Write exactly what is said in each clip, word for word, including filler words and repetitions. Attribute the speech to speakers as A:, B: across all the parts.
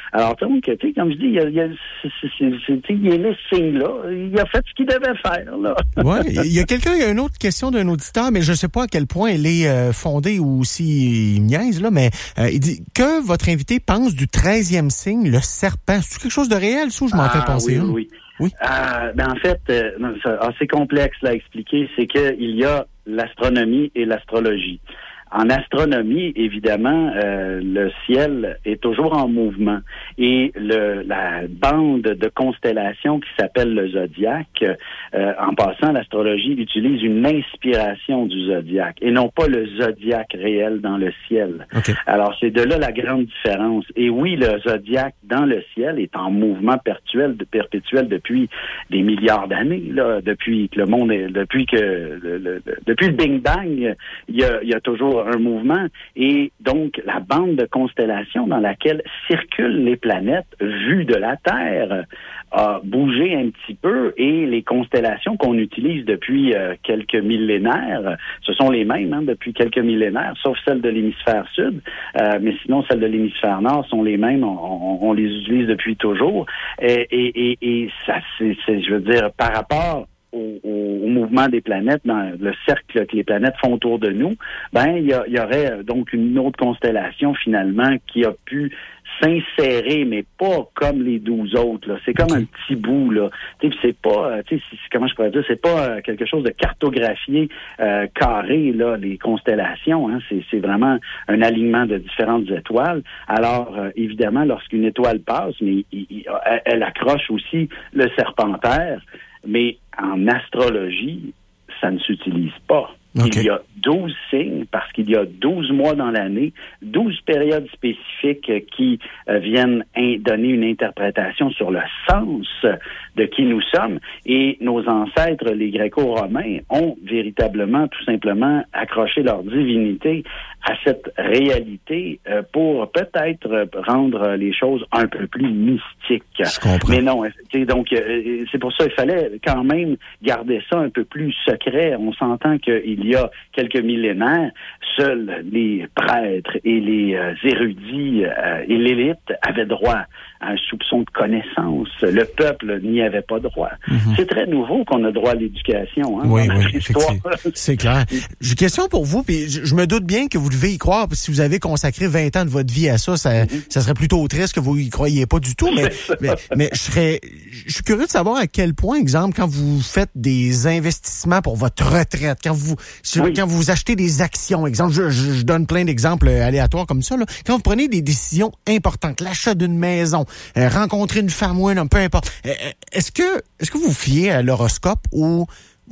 A: Alors, donc, tu sais, comme je dis, il y a, il y a, c'est, c'est, c'est, il y a le signe-là. Il a fait ce qu'il devait faire, là.
B: Oui, il y a quelqu'un, il y a une autre question d'un auditeur, mais je ne sais pas à quel point elle est euh, fondée ou s'il niaise, là, mais euh, il dit que votre invité pense du treizième signe, le serpent. C'est quelque chose de réel, ça, ou je m'en
A: ah,
B: fais penser
A: oui,
B: une?
A: oui,
B: oui.
A: Euh, ben, en fait, euh, c'est assez complexe là, à expliquer, c'est qu'il y a l'astronomie et l'astrologie. En astronomie, évidemment, euh, le ciel est toujours en mouvement et le, la bande de constellations qui s'appelle le zodiaque, euh, en passant, l'astrologie utilise une inspiration du zodiaque et non pas le zodiaque réel dans le ciel.
B: Okay.
A: Alors, c'est de là la grande différence. Et oui, le zodiaque dans le ciel est en mouvement perpétuel, perpétuel depuis des milliards d'années, là, depuis que le monde est, depuis que le, le, depuis le Big Bang, il y a, il y a toujours un mouvement et donc la bande de constellations dans laquelle circulent les planètes vues de la Terre a bougé un petit peu et les constellations qu'on utilise depuis euh, quelques millénaires, ce sont les mêmes hein, depuis quelques millénaires, sauf celles de l'hémisphère sud, euh, mais sinon celles de l'hémisphère nord sont les mêmes, on, on, on les utilise depuis toujours et, et, et, et ça, c'est, c'est, je veux dire, par rapport Au, au, au mouvement des planètes, dans le cercle que les planètes font autour de nous, ben il y, a, il y aurait donc une autre constellation finalement qui a pu s'insérer, mais pas comme les douze autres. Là. C'est comme un petit bout là. Tu sais, c'est pas, tu sais, comment je pourrais dire, c'est pas quelque chose de cartographié euh, carré là. Les constellations, hein, c'est, c'est vraiment un alignement de différentes étoiles. Alors euh, évidemment, lorsqu'une étoile passe, mais il, il, elle accroche aussi le Serpentaire. Mais en astrologie, ça ne s'utilise pas. Okay. Il y a douze signes parce qu'il y a douze mois dans l'année, douze périodes spécifiques qui euh, viennent in- donner une interprétation sur le sens de qui nous sommes. Et nos ancêtres, les Gréco-Romains, ont véritablement, tout simplement, accroché leur divinité à cette réalité euh, pour peut-être rendre les choses un peu plus mystiques.
B: Je comprends.
A: Mais non, donc euh, c'est pour ça qu'il fallait quand même garder ça un peu plus secret. On s'entend qu'il y a quelques millénaires, seuls les prêtres et les euh, érudits euh, et l'élite avaient droit à un soupçon de connaissance. Le peuple n'y avait pas droit. Mm-hmm. C'est très nouveau qu'on a droit à l'éducation. Hein,
B: oui, oui, c'est clair. J'ai une question pour vous, puis je, je me doute bien que vous devez y croire, parce que si vous avez consacré vingt ans de votre vie à ça, ça, mm-hmm. ça serait plutôt triste que vous y croyiez pas du tout, mais, mais, mais je serais, je suis curieux de savoir à quel point, exemple, quand vous faites des investissements pour votre retraite, quand vous, oui. quand vous achetez des actions, exemple, je, je, je donne plein d'exemples aléatoires comme ça, là, quand vous prenez des décisions importantes, l'achat d'une maison, euh, rencontrer une femme ou un homme, peu importe, euh, est-ce que, est-ce que vous fiez à l'horoscope ou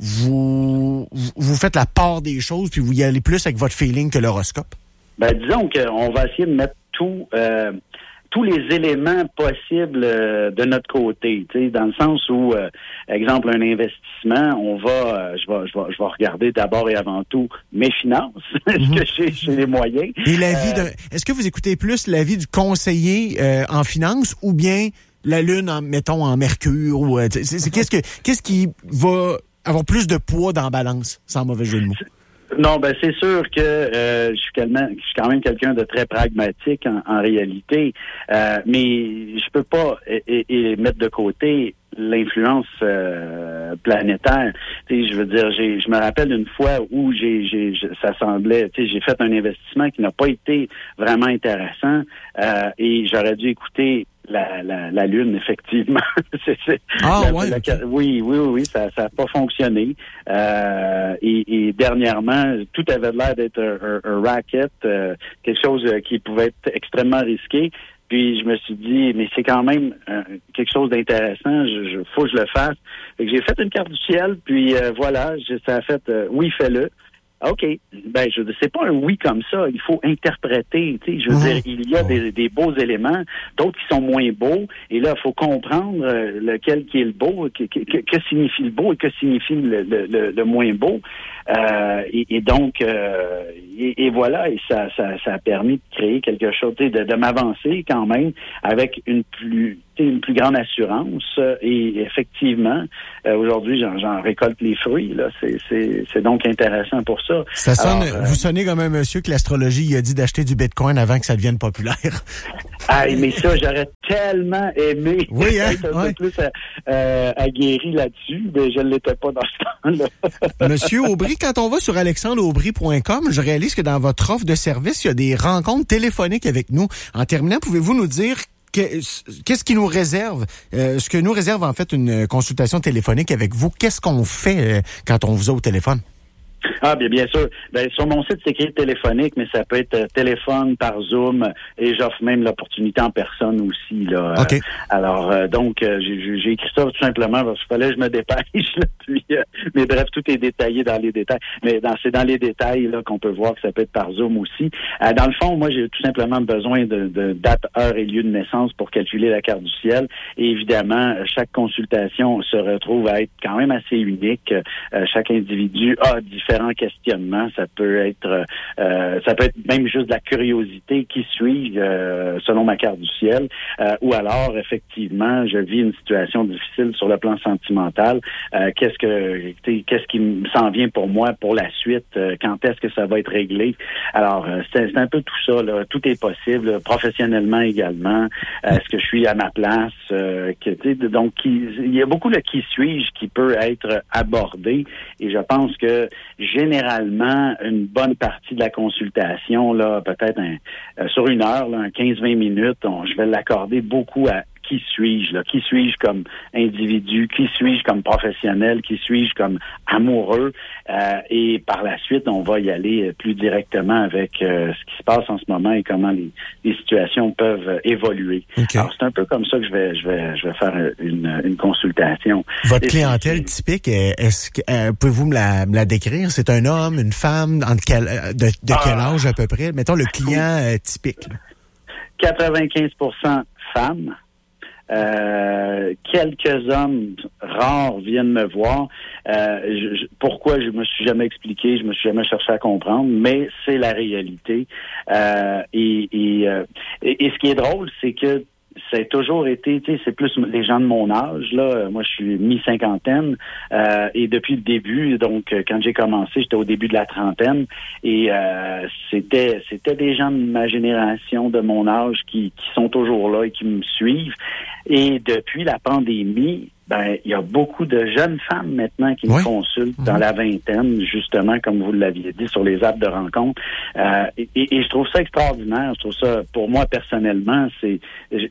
B: vous, vous faites la part des choses puis vous y allez plus avec votre feeling que l'horoscope?
A: Ben, disons qu'on va essayer de mettre tout, euh, tous les éléments possibles euh, de notre côté, tu sais, dans le sens où, euh, exemple, un investissement, on va, euh, je vais, je vais, je vais regarder d'abord et avant tout mes finances, est-ce mm-hmm. que j'ai, j'ai les moyens.
B: Et l'avis euh, de, est-ce que vous écoutez plus l'avis du conseiller euh, en finance ou bien la lune, en, mettons, en Mercure ou, euh, c'est, c'est, qu'est-ce que, qu'est-ce qui va avoir plus de poids dans la balance, sans mauvais jeu de mots?
A: Non, ben c'est sûr que euh, je suis quand même, je suis quand même quelqu'un de très pragmatique en, en réalité, euh, mais je peux pas et, et mettre de côté l'influence euh, planétaire. Tu sais, je veux dire, j'ai, je me rappelle une fois où j'ai, j'ai, ça semblait, tu sais, j'ai fait un investissement qui n'a pas été vraiment intéressant euh, et j'aurais dû écouter La, la, la Lune, effectivement. c'est, c'est,
B: ah,
A: la,
B: ouais,
A: la,
B: okay.
A: Oui, oui, oui, ça n'a pas fonctionné. Euh, et, et dernièrement, tout avait l'air d'être un, un, un racket, euh, quelque chose qui pouvait être extrêmement risqué. Puis je me suis dit, mais c'est quand même euh, quelque chose d'intéressant, je, je, faut que je le fasse. Fait que j'ai fait une carte du ciel, puis euh, voilà, je, ça a fait, euh, oui, fais-le. OK. Ben, je c'est pas un oui comme ça. Il faut interpréter. Tu sais, je veux mmh. dire, il y a des, des beaux éléments, d'autres qui sont moins beaux. Et là, il faut comprendre euh, lequel qui est le beau, que, que, que signifie le beau et que signifie le, le, le, le moins beau. Euh, et, et donc, euh, et, et voilà. Et ça, ça, ça a permis de créer quelque chose, tu sais, de, de m'avancer quand même avec une plus une plus grande assurance. Euh, et effectivement, euh, aujourd'hui, j'en, j'en récolte les fruits. Là, c'est, c'est, c'est donc intéressant pour ça.
B: Ça sonne.
A: Alors, euh,
B: vous sonnez comme un monsieur que l'astrologie il a dit d'acheter du Bitcoin avant que ça devienne populaire.
A: Ah, mais ça, j'aurais tellement aimé
B: oui, hein?
A: être un
B: ouais.
A: peu plus euh, aguerri là-dessus, mais je ne l'étais pas dans ce temps-là.
B: Monsieur Aubry, quand on va sur alexandre aubry point com, je réalise que dans votre offre de service, il y a des rencontres téléphoniques avec nous. En terminant, pouvez-vous nous dire que, qu'est-ce qui nous réserve, euh, ce que nous réserve en fait une consultation téléphonique avec vous? Qu'est-ce qu'on fait euh, quand on vous a au téléphone?
A: Ah, bien, bien sûr. Ben, sur mon site, c'est écrit téléphonique, mais ça peut être euh, téléphone, par Zoom, et j'offre même l'opportunité en personne aussi, là.
B: OK.
A: Euh, alors, euh, donc, euh, j'ai, j'ai écrit ça tout simplement parce qu'il fallait que je me dépêche, là, puis, euh, mais bref, tout est détaillé dans les détails. Mais dans, c'est dans les détails, là, qu'on peut voir que ça peut être par Zoom aussi. Euh, dans le fond, moi, j'ai tout simplement besoin de, de date, heure et lieu de naissance pour calculer la carte du ciel. Et évidemment, chaque consultation se retrouve à être quand même assez unique. Euh, chaque individu a différents questionnements. Ça peut être euh, ça peut être même juste de la curiosité. Qui suis-je euh, selon ma carte du ciel? Euh, ou alors, effectivement, je vis une situation difficile sur le plan sentimental. Euh, qu'est-ce que qu'est-ce qui s'en vient pour moi pour la suite? Euh, quand est-ce que ça va être réglé? Alors, euh, c'est, c'est un peu tout ça, là. Tout est possible, là, professionnellement également. Euh, est-ce que je suis à ma place? Euh, que, donc, il y a beaucoup de qui suis-je qui peut être abordé. Et je pense que généralement, une bonne partie de la consultation, là, peut-être un, euh, sur une heure, là, un quinze vingt minutes, on, je vais l'accorder beaucoup à qui suis-je, là? Qui suis-je comme individu? Qui suis-je comme professionnel? Qui suis-je comme amoureux? Euh, et par la suite, on va y aller plus directement avec euh, ce qui se passe en ce moment et comment les, les situations peuvent euh, évoluer. Okay. Alors, c'est un peu comme ça que je vais, je vais, je vais faire une, une consultation.
B: Votre et clientèle puis, typique, est-ce que euh, pouvez-vous me la, me la décrire? C'est un homme, une femme, entre quel, de, de ah, quel âge à peu près? Mettons le client euh, typique. Là.
A: quatre-vingt-quinze pour cent femmes. Euh, quelques hommes rares viennent me voir. Euh, je, je, pourquoi je me suis jamais expliqué, je me suis jamais cherché à comprendre, mais c'est la réalité. Euh, et, et, euh, et, et ce qui est drôle, c'est que ça a toujours été, tu sais, c'est plus les gens de mon âge, là. Moi, je suis mi-cinquantaine, euh, et depuis le début, donc, quand j'ai commencé, j'étais au début de la trentaine, et euh, c'était c'était des gens de ma génération, de mon âge, qui, qui sont toujours là et qui me suivent. Et depuis la pandémie, ben, il y a beaucoup de jeunes femmes maintenant qui oui. me consultent mmh. dans la vingtaine, justement, comme vous l'aviez dit, sur les apps de rencontre. Euh, et, et je trouve ça extraordinaire. Je trouve ça, pour moi, personnellement, c'est,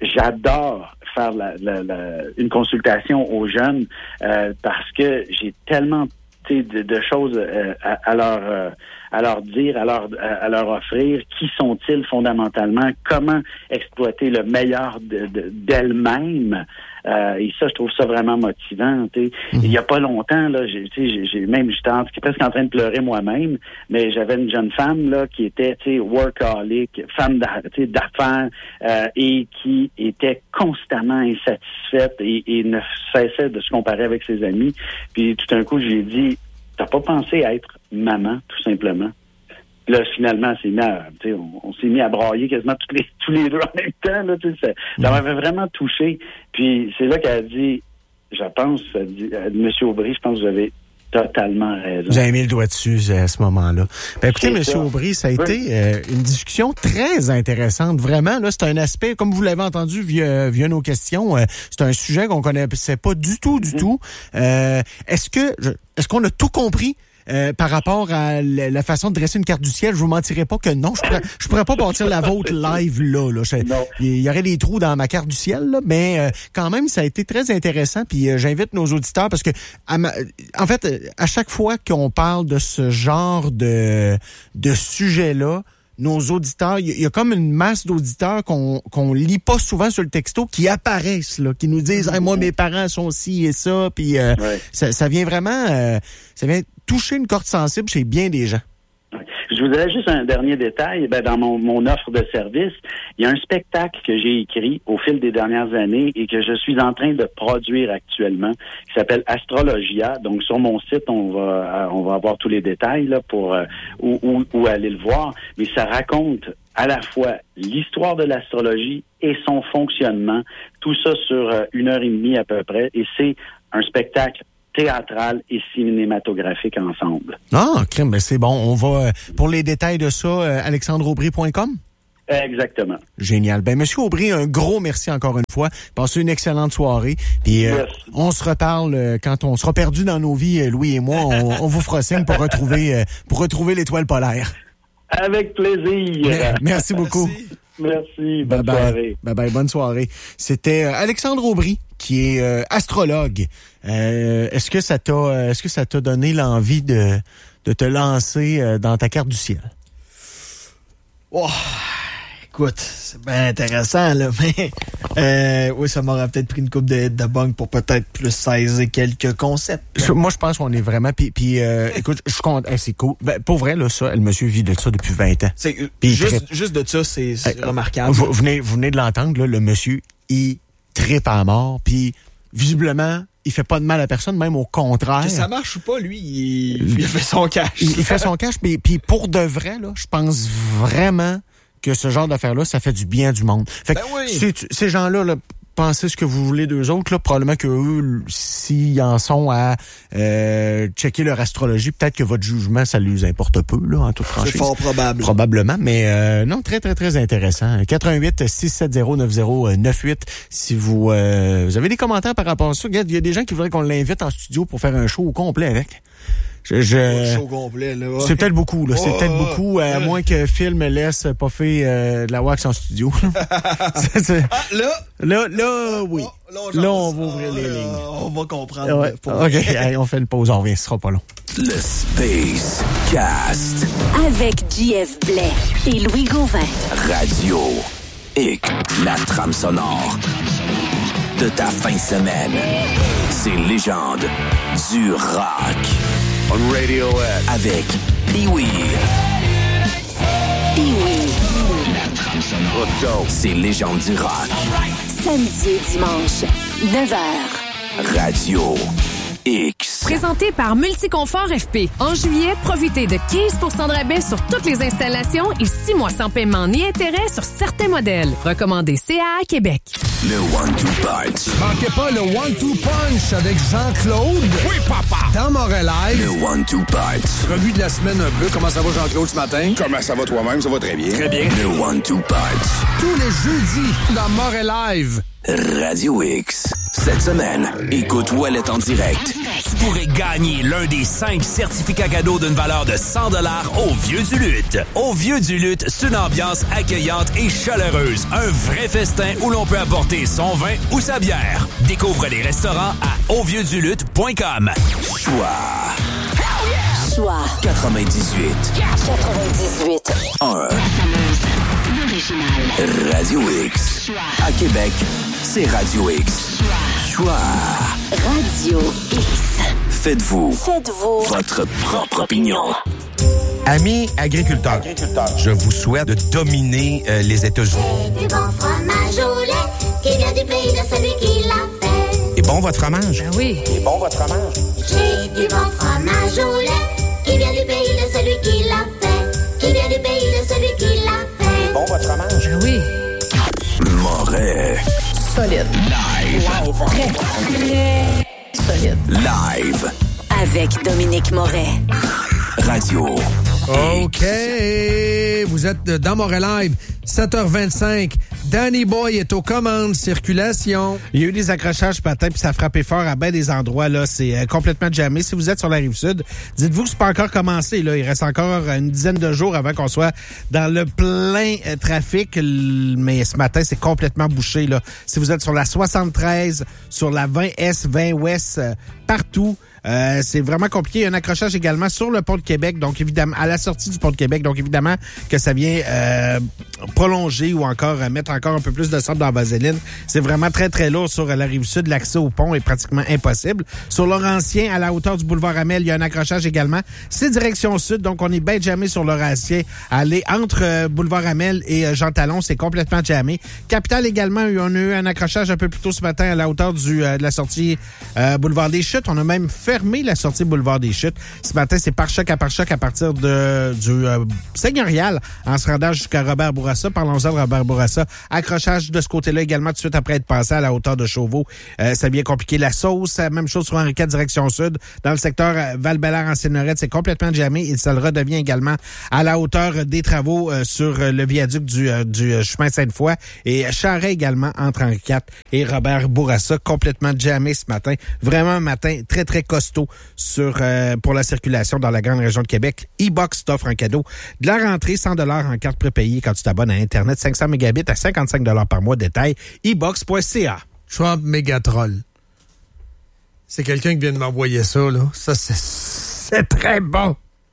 A: j'adore faire la, la, la, une consultation aux jeunes euh, parce que j'ai tellement de, de choses euh, à, à leur euh, à leur dire, à leur à leur offrir. Qui sont-ils fondamentalement? Comment exploiter le meilleur de, de, d'elles-mêmes? Euh, et ça, je trouve ça vraiment motivant. Mm-hmm. Il y a pas longtemps, là, j'ai, j'ai, j'ai même j'étais en, presque en train de pleurer moi-même, mais j'avais une jeune femme là qui était, tu sais, workaholic, femme d'a, d'affaires, euh, et qui était constamment insatisfaite et, et ne cessait de se comparer avec ses amis. Puis tout d'un coup, j'ai dit, t'as pas pensé à être maman, tout simplement? Là, finalement, c'est mis à, on, on s'est mis à brailler quasiment tous les, tous les deux en même temps. Là, ça, ça m'avait vraiment touché. Puis c'est là qu'elle a dit, je pense, elle dit, M. Aubry, je pense que vous avez totalement raison.
B: Vous avez mis le doigt dessus à ce moment-là. Ben, écoutez, M. Aubry, ça a oui. été euh, une discussion très intéressante. Vraiment, là, c'est un aspect, comme vous l'avez entendu via, via nos questions, euh, c'est un sujet qu'on connaissait pas du tout, du mmh. tout. Euh, est-ce que, je, est-ce qu'on a tout compris? Euh, par rapport à la, la façon de dresser une carte du ciel, je vous mentirais pas que non, je pourrais, je pourrais pas bâtir la vôtre live là. là. Il y aurait des trous dans ma carte du ciel, là, mais euh, quand même, ça a été très intéressant. Puis euh, j'invite nos auditeurs parce que, à ma, en fait, à chaque fois qu'on parle de ce genre de de sujet-là, nos auditeurs, il y, y a comme une masse d'auditeurs qu'on qu'on lit pas souvent sur le texto qui apparaissent là, qui nous disent hey, moi mes parents sont ci et ça, puis euh, ouais. ça, ça vient vraiment, euh, ça vient toucher une corde sensible chez bien des gens.
A: Je vous dirais juste un dernier détail. Ben, dans mon, mon offre de service, il y a un spectacle que j'ai écrit au fil des dernières années et que je suis en train de produire actuellement, qui s'appelle Astrologia. Donc, sur mon site, on va on va avoir tous les détails là pour euh, où, où, où aller le voir. Mais ça raconte à la fois l'histoire de l'astrologie et son fonctionnement, tout ça sur euh, une heure et demie à peu près, et c'est un spectacle théâtral et cinématographique ensemble.
B: Ah, crème, ben c'est bon. On va, pour les détails de ça, euh, alexandre aubry point com?
A: Exactement.
B: Génial. Ben, Monsieur Aubry, un gros merci encore une fois. Passez une excellente soirée. Puis, euh, on se reparle euh, quand on sera perdu dans nos vies, euh, Louis et moi. On, on vous fera signe pour retrouver, euh, pour retrouver l'étoile polaire.
A: Avec plaisir.
B: Mais, merci beaucoup.
A: Merci. Merci. Bonne
B: bye
A: soirée.
B: Bye bye. Bonne soirée. C'était euh, Alexandre Aubry, qui est euh, astrologue. Euh, est-ce que ça t'a, euh, est-ce que ça t'a donné l'envie de, de te lancer euh, dans ta carte du ciel?
C: Oh, écoute, c'est bien intéressant, là, mais euh, oui, ça m'aurait peut-être pris une coupe de, de bang pour peut-être plus saisir quelques concepts.
B: Je, moi, je pense qu'on est vraiment... Puis, puis euh, écoute, je compte... Hey, c'est cool. Ben, pour vrai, là, ça, le monsieur vit de ça depuis vingt ans.
C: C'est,
B: puis
C: juste,
B: très...
C: juste de ça, c'est, c'est
B: hey,
C: remarquable.
B: Vous, vous, venez, vous venez de l'entendre, là, le monsieur, il trippe à mort, puis visiblement... Il fait pas de mal à personne, même au contraire.
C: Que ça marche ou pas, lui, il, il fait son cash.
B: Il, il fait son cash, puis, puis pour de vrai, là, je pense vraiment que ce genre d'affaires-là, ça fait du bien du monde. Fait que
C: ben oui.
B: ces, ces gens-là, là, pensez ce que vous voulez d'eux autres, là, probablement que eux, s'ils en sont à euh, checker leur astrologie, peut-être que votre jugement, ça les importe peu, là, en toute franchise.
C: C'est fort probable.
B: Probablement, mais euh, non, très, très, très intéressant. quatre un huit six sept zéro neuf zéro neuf huit si vous, euh, vous avez des commentaires par rapport à ça. Regarde, il y a des gens qui voudraient qu'on l'invite en studio pour faire un show au complet avec. Je, je...
C: Un show complet, là. Ouais.
B: C'est peut-être beaucoup, là. C'est
C: oh,
B: peut-être beaucoup, à
C: euh...
B: moins que Phil me laisse poffer euh, de la wax en studio.
C: c'est, c'est... Ah, là?
B: Là, là, oui. Oh, là, là, on va ouvrir ah, les lignes.
C: On va comprendre.
B: Ouais. OK, allez, on fait une pause, on revient, ce sera pas long.
D: Le Space Cast.
E: Avec J F Blais et Louis Gauvin.
D: Radio X, la trame sonore de ta fin de semaine. Ces légendes du rock.
F: On Radio X.
D: Avec Pee-Wee.
E: Pee-Wee.
D: La trame sonore. Let's go. Ces légendes du rock.
E: Samedi et dimanche, neuf heures.
D: Radio X.
G: Présenté par Multiconfort F P. En juillet, profitez de quinze pour cent de rabais sur toutes les installations et six mois sans paiement ni intérêt sur certains modèles. Recommandé C A A Québec.
D: Le One-Two Punch.
H: Manquez pas le One-Two Punch avec Jean-Claude.
F: Oui, papa.
H: Dans Montréal.
D: Le One-Two Punch.
H: Revue de la semaine un peu. Comment ça va, Jean-Claude, ce matin?
F: Comment ça va toi-même? Ça va très bien.
H: Très bien.
D: Le One-Two Punch.
H: Tous les jeudis dans Montréal.
D: Radio X. Cette semaine, écoute Ouellet en direct. Tu pourrais gagner l'un des cinq certificats cadeaux d'une valeur de cent dollars au Vieux du Lutte. Au Vieux du Lutte, c'est une ambiance accueillante et chaleureuse. Un vrai festin où l'on peut apporter son vin ou sa bière. Découvre les restaurants à au vieux du lutte point com. Choix.
E: Choix.
D: quatre-vingt-dix-huit.
E: quatre-vingt-dix-huit.
D: un. Radio X. À Québec, c'est Radio X. Choix.
E: Radio X.
D: Faites-vous.
E: Faites-vous.
D: Votre propre opinion.
I: Amis agriculteurs, agriculteurs, je vous souhaite de dominer euh, les États-Unis.
J: Du bon fromage au lait qui vient du pays de celui qui l'a fait.
I: Et bon votre fromage?
G: Ben oui.
I: Et bon votre fromage?
J: J'ai du bon fromage au lait qui vient du pays de celui qui l'a fait. Qui vient du pays de celui qui l'a fait.
I: Et bon votre fromage?
G: Ben oui.
D: Moret.
E: Solide.
D: Live.
E: Live. Très, très solide.
D: Live.
E: Avec Dominique Moret.
D: Radio.
H: OK. Vous êtes dans Montréal, sept heures vingt-cinq. Danny Boy est aux commandes circulation.
C: Il y a eu des accrochages patins puis ça a frappé fort à bien des endroits. Là, c'est euh, complètement jammé. Si vous êtes sur la Rive-Sud, dites-vous que c'est pas encore commencé. Là. Il reste encore une dizaine de jours avant qu'on soit dans le plein euh, trafic. Mais ce matin, c'est complètement bouché. Là. Si vous êtes sur la soixante-treize, sur la vingt Est, vingt Ouest, euh, partout, Euh, c'est vraiment compliqué. Il y a un accrochage également sur le pont de Québec, donc évidemment, à la sortie du pont de Québec. Donc évidemment que ça vient euh, prolonger ou encore euh, mettre encore un peu plus de sable dans la vaseline. C'est vraiment très, très lourd sur euh, la rive sud. L'accès au pont est pratiquement impossible. Sur Laurentien, à la hauteur du boulevard Amel, il y a un accrochage également. C'est direction sud, donc on est bien jammé sur Laurentien. Aller entre euh, boulevard Amel et euh, Jean Talon, c'est complètement jammé. Capitale également, on a eu un accrochage un peu plus tôt ce matin à la hauteur du, euh, de la sortie euh, boulevard des Chutes. On a même fermé la sortie boulevard des Chutes. Ce matin, c'est par choc à par choc à partir de du euh, Seigneurial en se rendant jusqu'à Robert Bourassa. Parlons-en de Robert Bourassa. Accrochage de ce côté-là également tout de suite après être passé à la hauteur de Chauveau. Euh, ça a bien compliqué. La Sauce, même chose sur Henri quatre direction sud. Dans le secteur euh, Val-Bélair en Seine-Lorette, c'est complètement jammé et ça le redevient également à la hauteur des travaux euh, sur euh, le viaduc du, euh, du euh, chemin Sainte-Foy. Et Charest également entre Henri quatre et Robert Bourassa, complètement jammé ce matin. Vraiment un matin très, très costaud sur euh, pour la circulation dans la grande région de Québec. E-Box t'offre un cadeau de la rentrée, cent dollars en carte prépayée quand tu t'abonnes à Internet, cinq cents mégabits à cinquante-cinq dollars par mois. Détail, e box point c a.
H: Trump Mégatroll. C'est quelqu'un qui vient de m'envoyer ça, là. Ça, c'est, c'est très bon.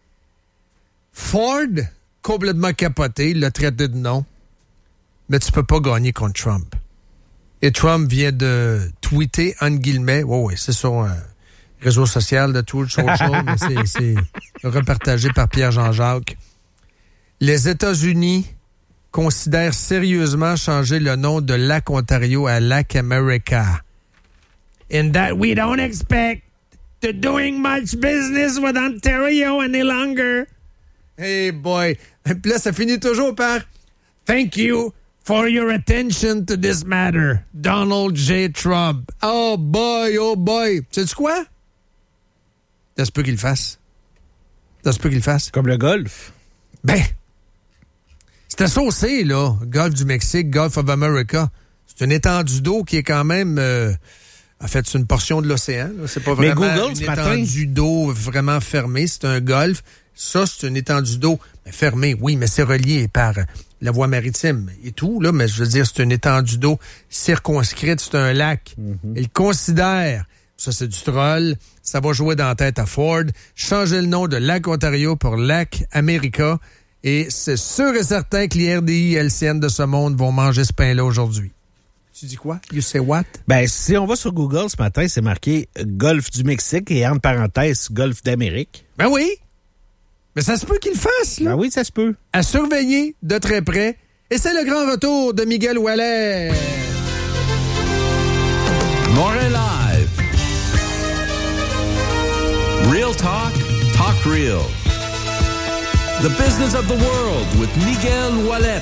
H: Ford, complètement capoté, il l'a traité de non. Mais tu peux pas gagner contre Trump. Et Trump vient de tweeter, en guillemets, oui, oui, c'est sur un réseau social de Truth Social, mais c'est, c'est repartagé par Pierre Jean-Jacques. Les États-Unis considèrent sérieusement changer le nom de Lac Ontario à Lac America. In that we don't expect to doing much business with Ontario any longer. Hey boy. Et puis là, ça finit toujours par Thank you for your attention to this matter, Donald J. Trump. Oh boy, oh boy. Sais-tu quoi? Ça se peut qu'il le fasse. Ça se peut qu'il le fasse.
C: Comme le golf.
H: Ben, c'était saucé, là. Golfe du Mexique, Gulf of America. C'est une étendue d'eau qui est quand même... Euh, en fait, c'est une portion de l'océan. Là. C'est pas vraiment
C: Google,
H: une
C: ce
H: étendue
C: matin...
H: d'eau vraiment fermée. C'est un golfe. Ça, c'est une étendue d'eau fermée, oui, mais c'est relié par la voie maritime et tout, là. Mais je veux dire, c'est une étendue d'eau circonscrite. C'est un lac. Mm-hmm. Il considère... Ça, c'est du troll. Ça va jouer dans la tête à Ford. Changer le nom de Lac Ontario pour Lac America. Et c'est sûr et certain que les R D I et L C N de ce monde vont manger ce pain-là aujourd'hui. Tu dis quoi? You say what?
C: Ben, si on va sur Google ce matin, c'est marqué Golfe du Mexique et entre parenthèses, Golfe d'Amérique.
H: Ben oui! Mais ça se peut qu'il le fasse, là.
C: Ben oui, ça se peut.
H: À surveiller de très près. Et c'est le grand retour de Miguel Ouellet.
D: Montréal Live. Real talk, talk real. The business of the world with Miguel Ouellet.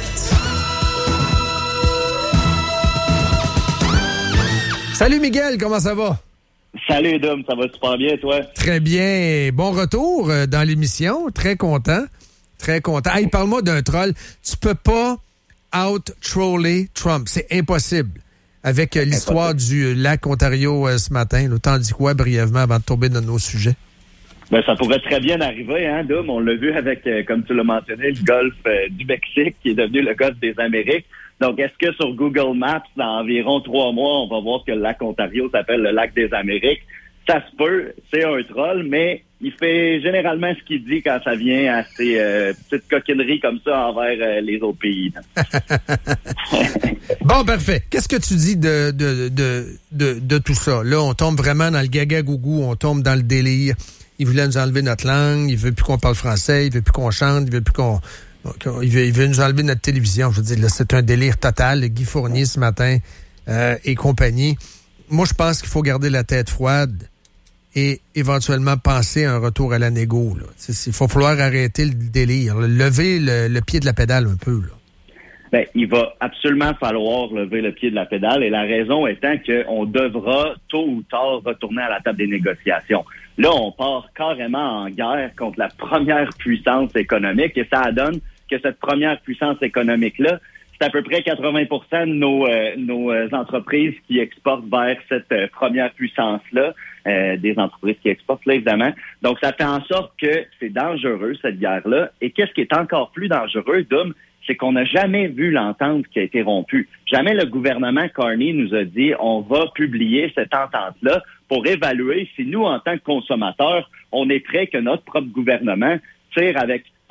H: Salut Miguel, comment ça va?
A: Salut Dom, ça va super bien, toi?
H: Très bien. Bon retour euh, dans l'émission. Très content. Très content. Hey, parle-moi d'un troll. Tu peux pas out-troller Trump. C'est impossible. Avec euh, l'histoire impossible. du lac Ontario euh, ce matin. Là, t'en dis quoi brièvement avant de tomber dans nos sujets?
A: Ben, ça pourrait très bien arriver, hein, Dom. On l'a vu avec, euh, comme tu l'as mentionné, le golfe euh, du Mexique qui est devenu le golfe des Amériques. Donc, est-ce que sur Google Maps, dans environ trois mois, on va voir que le lac Ontario s'appelle le lac des Amériques? Ça se peut, c'est un troll, mais il fait généralement ce qu'il dit quand ça vient à ces euh, petites coquineries comme ça envers euh, les autres pays.
H: Bon, parfait. Qu'est-ce que tu dis de, de, de, de, de tout ça? Là, on tombe vraiment dans le gaga-gougou, on tombe dans le délire. Il voulait nous enlever notre langue, il veut plus qu'on parle français, il veut plus qu'on chante, il veut plus qu'on... Il veut, il veut nous enlever notre télévision. Je veux dire, là, c'est un délire total. Guy Fournier, ce matin, euh, et compagnie. Moi, je pense qu'il faut garder la tête froide et éventuellement penser à un retour à la négo. Là. Il faut falloir arrêter le délire, lever le, le pied de la pédale un peu. Là.
A: Ben, il va absolument falloir lever le pied de la pédale, et la raison étant qu'on devra tôt ou tard retourner à la table des négociations. Là, on part carrément en guerre contre la première puissance économique, et ça donne que cette première puissance économique-là, c'est à peu près quatre-vingts pour cent de nos, euh, nos euh, entreprises qui exportent vers cette euh, première puissance-là, euh, des entreprises qui exportent, là, évidemment. Donc, ça fait en sorte que c'est dangereux, cette guerre-là. Et qu'est-ce qui est encore plus dangereux, Dom, c'est qu'on n'a jamais vu l'entente qui a été rompue. Jamais le gouvernement Carney nous a dit on va publier cette entente-là pour évaluer si nous, en tant que consommateurs, on est prêt que notre propre gouvernement tire avec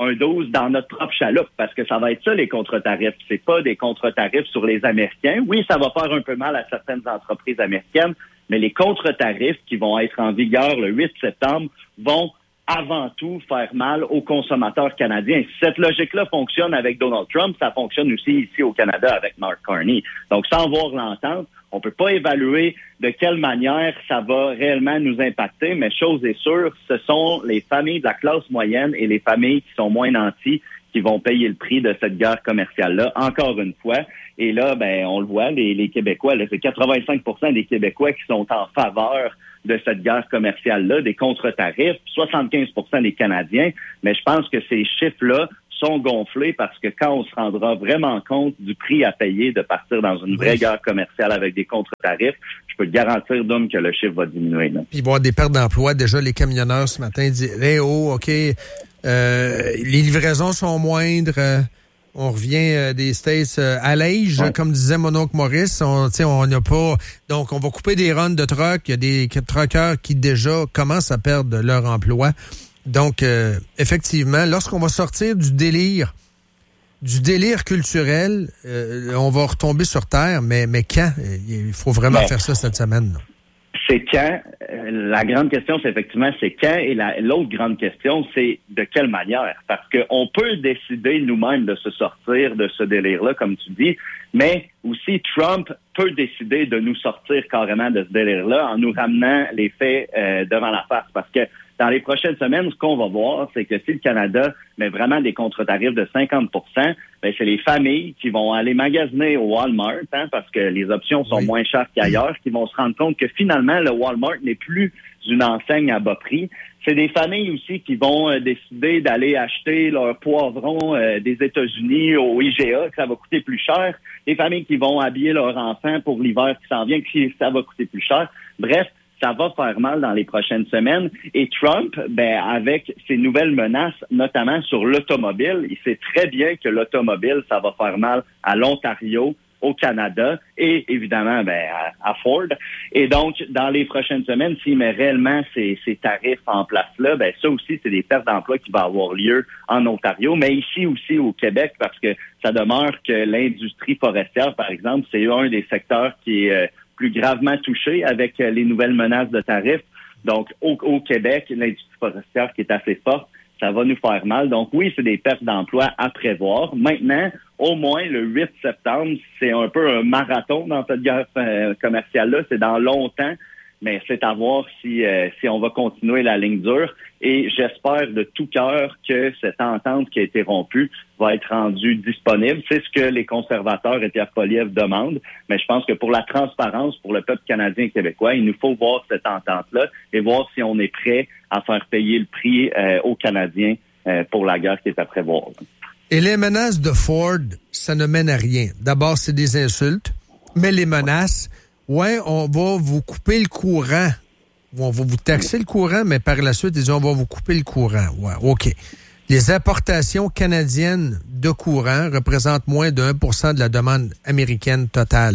A: un douze dans notre propre chaloupe, parce que ça va être ça, les contre-tarifs. C'est pas des contre-tarifs sur les Américains. Oui, ça va faire un peu mal à certaines entreprises américaines, mais les contre-tarifs qui vont être en vigueur le huit septembre vont avant tout faire mal aux consommateurs canadiens. Si cette logique-là fonctionne avec Donald Trump, ça fonctionne aussi ici au Canada avec Mark Carney. Donc, sans voir l'entente, on peut pas évaluer de quelle manière ça va réellement nous impacter, mais chose est sûre, ce sont les familles de la classe moyenne et les familles qui sont moins nantis qui vont payer le prix de cette guerre commerciale-là, encore une fois. Et là, ben, on le voit, les, les Québécois, là, c'est quatre-vingt-cinq pour cent des Québécois qui sont en faveur de cette guerre commerciale-là, des contre-tarifs, soixante-quinze pour cent des Canadiens. Mais je pense que ces chiffres-là sont gonflés parce que quand on se rendra vraiment compte du prix à payer de partir dans une vraie guerre commerciale avec des contre-tarifs, je peux te garantir, Dom, que le chiffre va diminuer. Là.
H: Puis il va y avoir des pertes d'emploi. Déjà, les camionneurs ce matin disent hey, « Oh, OK, euh, les livraisons sont moindres. Euh, on revient euh, des States euh, à l'âge, ouais. Comme disait mon oncle Maurice. On on n'a pas... Donc, on va couper des runs de trucks. Il y a des truckers qui déjà commencent à perdre leur emploi. Donc, euh, effectivement, lorsqu'on va sortir du délire, du délire culturel, euh, on va retomber sur terre, mais, mais quand? Il faut vraiment ben, faire ça cette semaine. Là.
A: C'est quand? La grande question, c'est effectivement, c'est quand? Et la, l'autre grande question, c'est de quelle manière? Parce qu'on peut décider nous-mêmes de se sortir de ce délire-là, comme tu dis, mais aussi Trump peut décider de nous sortir carrément de ce délire-là en nous ramenant les faits euh, devant la face. Parce que dans les prochaines semaines, ce qu'on va voir, c'est que si le Canada met vraiment des contre-tarifs de cinquante pour cent, ben c'est les familles qui vont aller magasiner au Walmart, hein, parce que les options sont oui. moins chères qu'ailleurs, qui vont se rendre compte que finalement, le Walmart n'est plus une enseigne à bas prix. C'est des familles aussi qui vont euh, décider d'aller acheter leurs poivrons euh, des États-Unis au I G A, que ça va coûter plus cher. Des familles qui vont habiller leurs enfants pour l'hiver qui s'en vient, que ça va coûter plus cher. Bref, ça va faire mal dans les prochaines semaines. Et Trump, ben, avec ses nouvelles menaces, notamment sur l'automobile, il sait très bien que l'automobile, ça va faire mal à l'Ontario, au Canada et évidemment ben, à, à Ford. Et donc, dans les prochaines semaines, s'il met réellement ces, ces tarifs en place-là, ben ça aussi, c'est des pertes d'emploi qui vont avoir lieu en Ontario, mais ici aussi au Québec, parce que ça demeure que l'industrie forestière, par exemple, c'est un des secteurs qui est euh, plus gravement touché avec euh, les nouvelles menaces de tarifs. Donc, au, au Québec, l'industrie forestière qui est assez forte, ça va nous faire mal. Donc, oui, c'est des pertes d'emploi à prévoir. Maintenant, au moins, le huit septembre, c'est un peu un marathon dans cette guerre euh, commerciale-là. C'est dans longtemps, mais c'est à voir si, euh, si on va continuer la ligne dure. Et j'espère de tout cœur que cette entente qui a été rompue va être rendue disponible. C'est ce que les conservateurs et Pierre Poilievre demandent. Mais je pense que pour la transparence, pour le peuple canadien et québécois, il nous faut voir cette entente-là et voir si on est prêt à faire payer le prix euh, aux Canadiens euh, pour la guerre qui est à prévoir.
H: Et les menaces de Ford, ça ne mène à rien. D'abord, c'est des insultes, mais les menaces, ouais, on va vous couper le courant. On va vous taxer le courant, mais par la suite, ils disent on va vous couper le courant. Ouais, OK. Les importations canadiennes de courant représentent moins de un pour cent de la demande américaine totale.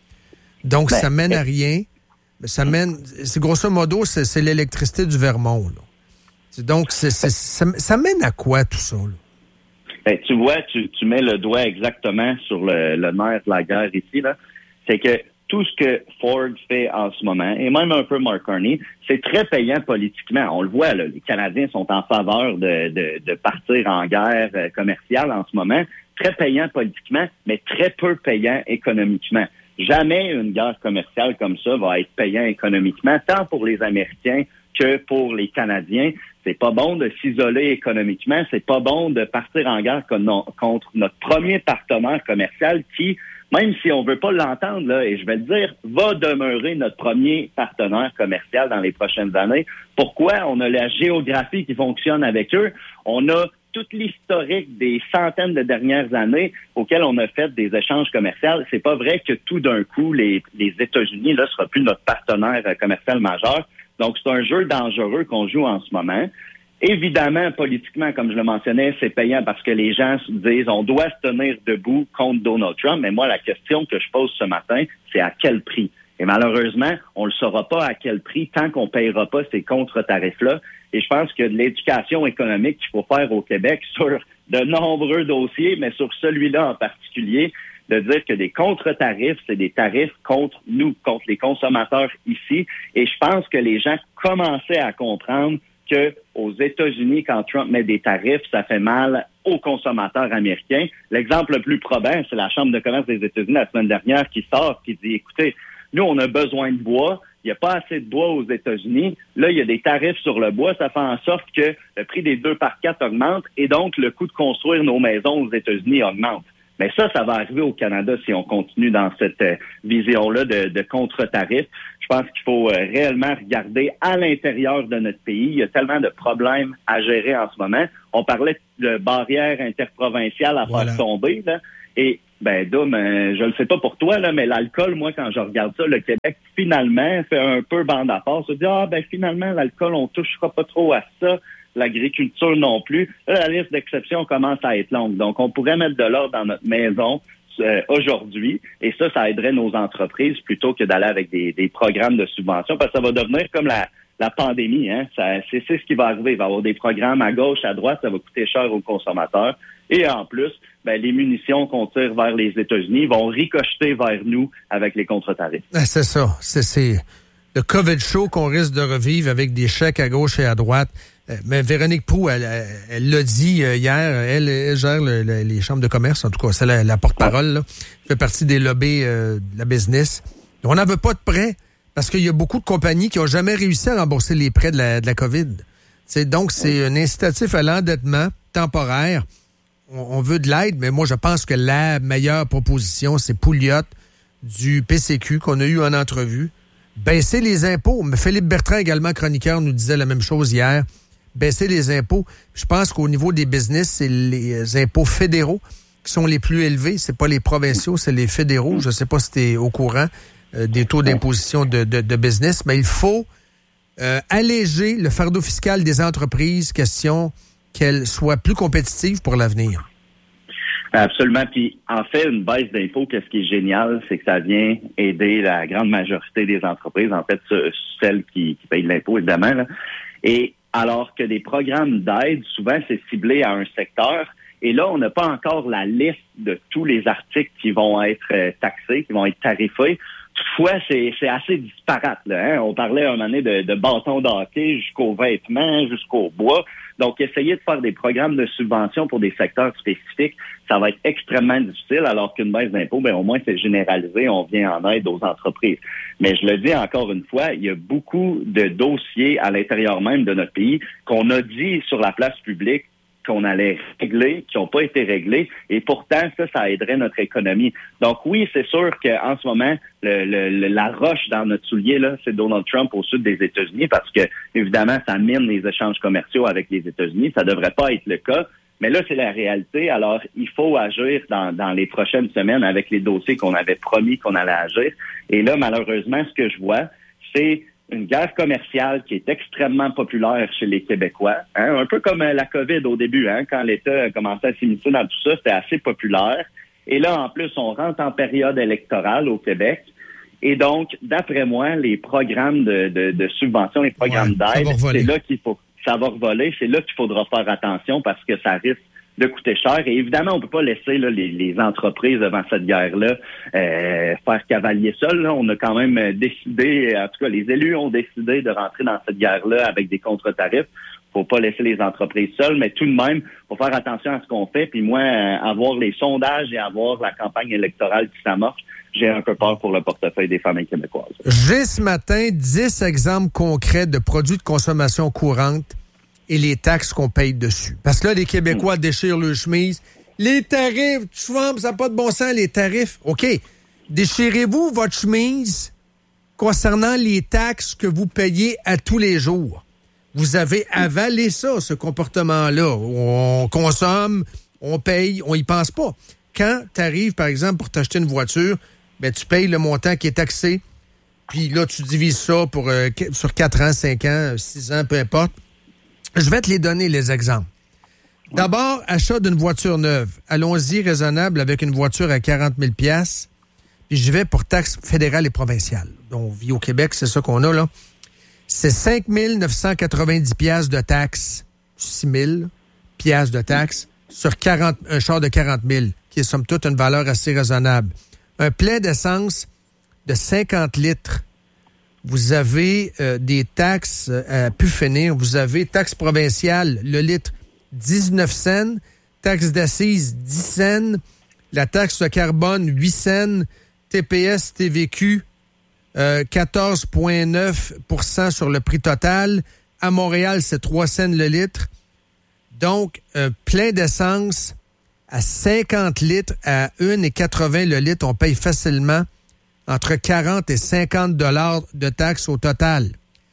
H: Donc, ben, ça mène à rien. Ça mène, c'est grosso modo, c'est, c'est l'électricité du Vermont. Là. C'est, donc, c'est, c'est, ça, ça mène à quoi tout ça? Là?
A: Ben, tu vois, tu, tu mets le doigt exactement sur le, le nerf de la guerre ici. Là. C'est que tout ce que Ford fait en ce moment, et même un peu Mark Carney, c'est très payant politiquement. On le voit, là, les Canadiens sont en faveur de, de, de partir en guerre commerciale en ce moment. Très payant politiquement, mais très peu payant économiquement. Jamais une guerre commerciale comme ça va être payant économiquement, tant pour les Américains que pour les Canadiens. C'est pas bon de s'isoler économiquement, c'est pas bon de partir en guerre contre notre premier partenaire commercial qui, même si on veut pas l'entendre, là, et je vais le dire, va demeurer notre premier partenaire commercial dans les prochaines années. Pourquoi? On a la géographie qui fonctionne avec eux. On a tout l'historique des centaines de dernières années auxquelles on a fait des échanges commerciaux. C'est pas vrai que tout d'un coup, les, les États-Unis, là, sera plus notre partenaire commercial majeur. Donc, c'est un jeu dangereux qu'on joue en ce moment. Évidemment, politiquement, comme je le mentionnais, c'est payant parce que les gens se disent on doit se tenir debout contre Donald Trump. Mais moi, la question que je pose ce matin, c'est à quel prix? Et malheureusement, on le saura pas à quel prix tant qu'on payera pas ces contre-tarifs-là. Et je pense que de l'éducation économique qu'il faut faire au Québec sur de nombreux dossiers, mais sur celui-là en particulier, de dire que des contre-tarifs, c'est des tarifs contre nous, contre les consommateurs ici. Et je pense que les gens commençaient à comprendre que aux États-Unis, quand Trump met des tarifs, ça fait mal aux consommateurs américains. L'exemple le plus probant, c'est la Chambre de commerce des États-Unis la semaine dernière qui sort, qui dit, écoutez, nous, on a besoin de bois. Il n'y a pas assez de bois aux États-Unis. Là, il y a des tarifs sur le bois. Ça fait en sorte que le prix des deux par quatre augmente et donc le coût de construire nos maisons aux États-Unis augmente. Mais ça, ça va arriver au Canada si on continue dans cette euh, vision-là de, de contre-tarifs. Je pense qu'il faut euh, réellement regarder à l'intérieur de notre pays. Il y a tellement de problèmes à gérer en ce moment. On parlait de barrières interprovinciales à
H: voilà.
A: faire tomber, là. Et, ben, Dom, euh, je le sais pas pour toi, là, mais l'alcool, moi, quand je regarde ça, le Québec, finalement, fait un peu bande à part. Se dit, ah, ben, finalement, l'alcool, on touchera pas trop à ça. L'agriculture non plus. Là, la liste d'exceptions commence à être longue. Donc, on pourrait mettre de l'ordre dans notre maison euh, aujourd'hui, et ça, ça aiderait nos entreprises plutôt que d'aller avec des, des programmes de subvention, parce que ça va devenir comme la, la pandémie. Hein. Ça, c'est, c'est ce qui va arriver. Il va y avoir des programmes à gauche, à droite, ça va coûter cher aux consommateurs. Et en plus, ben, les munitions qu'on tire vers les États-Unis vont ricocheter vers nous avec les contre-tarifs.
H: C'est ça. C'est, c'est le COVID show qu'on risque de revivre avec des chèques à gauche et à droite. Mais Véronique Proulx, elle, elle l'a dit hier, elle, elle gère le, le, les chambres de commerce, en tout cas, c'est la, la porte-parole, là, fait partie des lobbies euh, de la business. On n'en veut pas de prêts parce qu'il y a beaucoup de compagnies qui n'ont jamais réussi à rembourser les prêts de la, de la COVID. C'est, donc, c'est un incitatif à l'endettement temporaire. On, on veut de l'aide, mais moi, je pense que la meilleure proposition, c'est Pouliot du P C Q qu'on a eu en entrevue. Baisser les impôts. Mais Philippe Bertrand, également chroniqueur, nous disait la même chose hier. Baisser les impôts. Je pense qu'au niveau des business, c'est les impôts fédéraux qui sont les plus élevés. C'est pas les provinciaux, c'est les fédéraux. Je sais pas si tu es au courant euh, des taux d'imposition de, de, de business, mais il faut euh, alléger le fardeau fiscal des entreprises, question qu'elles soient plus compétitives pour l'avenir.
A: Absolument. Puis, en fait, une baisse d'impôts, qu'est-ce qui est génial, c'est que ça vient aider la grande majorité des entreprises, en fait, celles qui, qui payent de l'impôt, évidemment, là. Et alors que des programmes d'aide, souvent, c'est ciblé à un secteur. Et là, on n'a pas encore la liste de tous les articles qui vont être euh, taxés, qui vont être tarifés. Toutefois, c'est, c'est assez disparate, là, hein? On parlait un moment donné de, de bâtons de hockey jusqu'aux vêtements, jusqu'au bois. Donc, essayer de faire des programmes de subvention pour des secteurs spécifiques, ça va être extrêmement difficile, alors qu'une baisse d'impôt, ben au moins, c'est généralisé, on vient en aide aux entreprises. Mais je le dis encore une fois, il y a beaucoup de dossiers à l'intérieur même de notre pays qu'on a dit sur la place publique qu'on allait régler, qui n'ont pas été réglés, et pourtant, ça, ça aiderait notre économie. Donc oui, c'est sûr qu'en ce moment, le, le, la roche dans notre soulier, là, c'est Donald Trump au sud des États-Unis, parce que, évidemment, ça mine les échanges commerciaux avec les États-Unis. Ça devrait pas être le cas, mais là, c'est la réalité. Alors, il faut agir dans, dans les prochaines semaines avec les dossiers qu'on avait promis qu'on allait agir. Et là, malheureusement, ce que je vois, c'est une guerre commerciale qui est extrêmement populaire chez les Québécois, hein, un peu comme euh, la COVID au début, hein, quand l'État a commencé à s'immiscer dans tout ça, c'était assez populaire. Et là, en plus, on rentre en période électorale au Québec. Et donc, d'après moi, les programmes de, de, de subvention, les programmes ouais, d'aide, c'est là qu'il faut, ça va revoler, c'est là qu'il faudra faire attention parce que ça risque de coûter cher. Et évidemment, on peut pas laisser là, les, les entreprises devant cette guerre-là euh, faire cavalier seul. Là. On a quand même décidé, en tout cas, les élus ont décidé de rentrer dans cette guerre-là avec des contre-tarifs. Faut pas laisser les entreprises seules, mais tout de même, faut faire attention à ce qu'on fait. Puis moi, euh, avoir les sondages et avoir la campagne électorale qui s'amorce, j'ai un peu peur pour le portefeuille des familles québécoises.
H: J'ai ce matin dix exemples concrets de produits de consommation courante et les taxes qu'on paye dessus. Parce que là, les Québécois mmh. déchirent leurs chemises. Les tarifs, Trump, ça n'a pas de bon sens, les tarifs. OK, déchirez-vous votre chemise concernant les taxes que vous payez à tous les jours. Vous avez avalé ça, ce comportement-là. On consomme, on paye, on y pense pas. Quand tu arrives, par exemple, pour t'acheter une voiture, ben tu payes le montant qui est taxé, puis là, tu divises ça pour euh, sur quatre ans, cinq ans, six ans, peu importe. Je vais te les donner, les exemples. D'abord, achat d'une voiture neuve. Allons-y, raisonnable, avec une voiture à quarante mille dollars. puis j'y vais pour taxes fédérales et provinciales. Donc, on vit au Québec, c'est ça qu'on a, là. C'est cinq mille neuf cent quatre-vingt-dix piastres de taxes, six mille piastres de taxes sur quarante, un char de quarante mille, qui est somme toute une valeur assez raisonnable. Un plein d'essence de cinquante litres. Vous avez euh, des taxes euh, à pu finir. Vous avez taxes provinciales, le litre, dix-neuf cents. Taxe d'assises, dix cents. La taxe de carbone, huit cents. T P S, T V Q, euh, quatorze virgule neuf pour cent sur le prix total. À Montréal, c'est trois cents le litre. Donc, un plein d'essence à cinquante litres, à un virgule quatre-vingts le litre, on paye facilement entre quarante et cinquante dollars de taxes au total.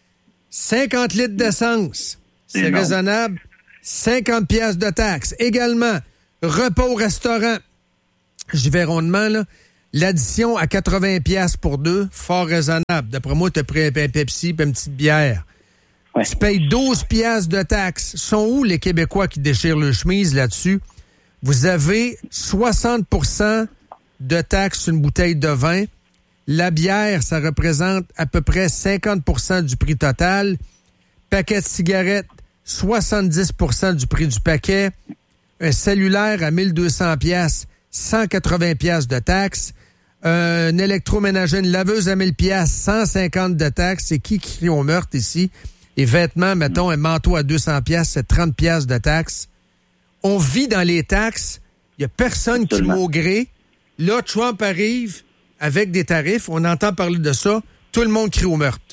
H: cinquante litres d'essence, c'est
A: énorme.
H: Raisonnable. cinquante piastres de taxes. Également, repas au restaurant. J'y vais rondement, là. L'addition à quatre-vingts piastres pour deux, fort raisonnable. D'après moi, tu as pris un Pepsi et une petite bière. Ouais. Tu payes douze piastres de taxes. Sont où les Québécois qui déchirent leur chemise là-dessus? Vous avez soixante pour cent de taxes sur une bouteille de vin. La bière, ça représente à peu près cinquante pour cent du prix total. Paquet de cigarettes, soixante-dix pour cent du prix du paquet. Un cellulaire à mille deux cents piastres, cent quatre-vingts piastres de taxes. Un électroménager, une laveuse à mille piastres, cent cinquante de taxes. C'est qui qui crie au meurtre ici? Les vêtements, mettons, un manteau à deux cents piastres, c'est trente piastres de taxes. On vit dans les taxes. Il n'y a personne Absolument. Qui maugré. Là, Trump arrive avec des tarifs. On entend parler de ça. Tout le monde crie au meurtre.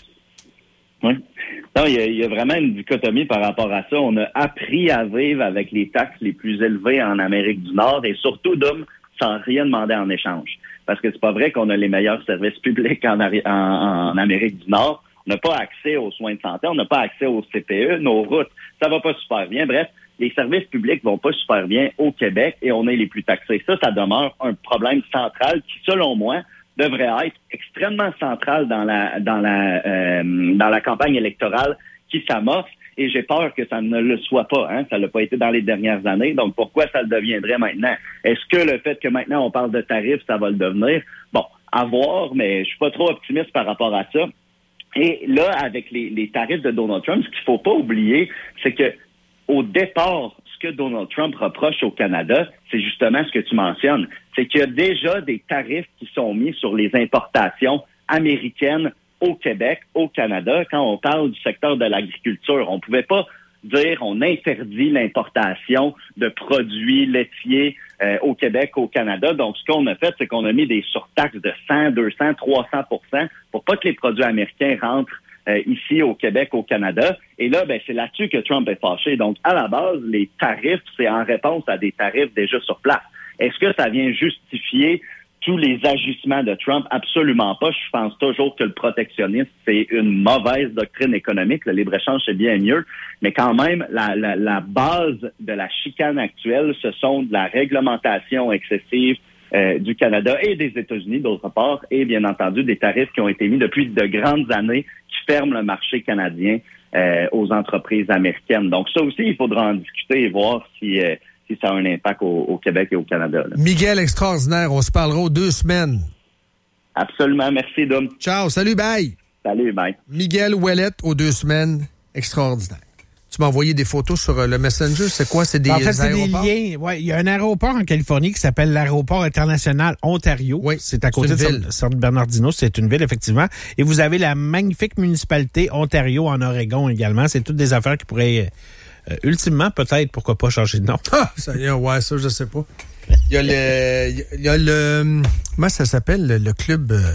A: Oui. Non, il y, a, il y a vraiment une dichotomie par rapport à ça. On a appris à vivre avec les taxes les plus élevées en Amérique du Nord et surtout, d'hommes, sans rien demander en échange. Parce que c'est pas vrai qu'on a les meilleurs services publics en, en, en Amérique du Nord. On n'a pas accès aux soins de santé, on n'a pas accès au C P E, nos routes, ça va pas super bien. Bref, les services publics vont pas super bien au Québec et on est les plus taxés. Ça, ça demeure un problème central qui, selon moi, devrait être extrêmement central dans la dans la euh, dans la campagne électorale qui s'amorce. Et j'ai peur que ça ne le soit pas. Hein? Ça l'a pas été dans les dernières années. Donc, pourquoi ça le deviendrait maintenant? Est-ce que le fait que maintenant on parle de tarifs, ça va le devenir? Bon, à voir, mais je suis pas trop optimiste par rapport à ça. Et là, avec les, les tarifs de Donald Trump, ce qu'il faut pas oublier, c'est que au départ, ce que Donald Trump reproche au Canada, c'est justement ce que tu mentionnes. C'est qu'il y a déjà des tarifs qui sont mis sur les importations américaines au Québec, au Canada. Quand on parle du secteur de l'agriculture, on pouvait pas dire on interdit l'importation de produits laitiers euh, au Québec, au Canada. Donc, ce qu'on a fait, c'est qu'on a mis des surtaxes de cent, deux cents, trois cents pour cent pour pas que les produits américains rentrent euh, ici au Québec, au Canada. Et là, ben c'est là-dessus que Trump est fâché. Donc, à la base, les tarifs, c'est en réponse à des tarifs déjà sur place. Est-ce que ça vient justifier tous les agissements de Trump? Absolument pas. Je pense toujours que le protectionnisme, c'est une mauvaise doctrine économique. Le libre-échange, c'est bien mieux. Mais quand même, la, la, la base de la chicane actuelle, ce sont de la réglementation excessive euh, du Canada et des États-Unis, d'autre part, et bien entendu, des tarifs qui ont été mis depuis de grandes années qui ferment le marché canadien euh, aux entreprises américaines. Donc ça aussi, il faudra en discuter et voir si... Euh, si ça a un impact au, au Québec et au Canada. Là.
H: Miguel, extraordinaire. On se parlera aux deux semaines.
A: Absolument. Merci, Dom.
H: Ciao. Salut, bye.
A: Salut, bye.
H: Miguel Ouellette, aux deux semaines. Extraordinaire. Tu m'as envoyé des photos sur le Messenger. C'est quoi? C'est des aéroports? En fait, c'est
C: des liens. Ouais, il y a un aéroport en Californie qui s'appelle l'aéroport international Ontario.
H: Oui,
C: c'est à côté
H: c'est
C: de San Bernardino. C'est une ville, effectivement. Et vous avez la magnifique municipalité Ontario en Oregon également. C'est toutes des affaires qui pourraient... Euh, ultimement, peut-être, pourquoi pas changer de nom.
H: Ah, ça y est, ouais, ça, je sais pas. Il y a le, il y a le, comment ça s'appelle, le, le club, euh,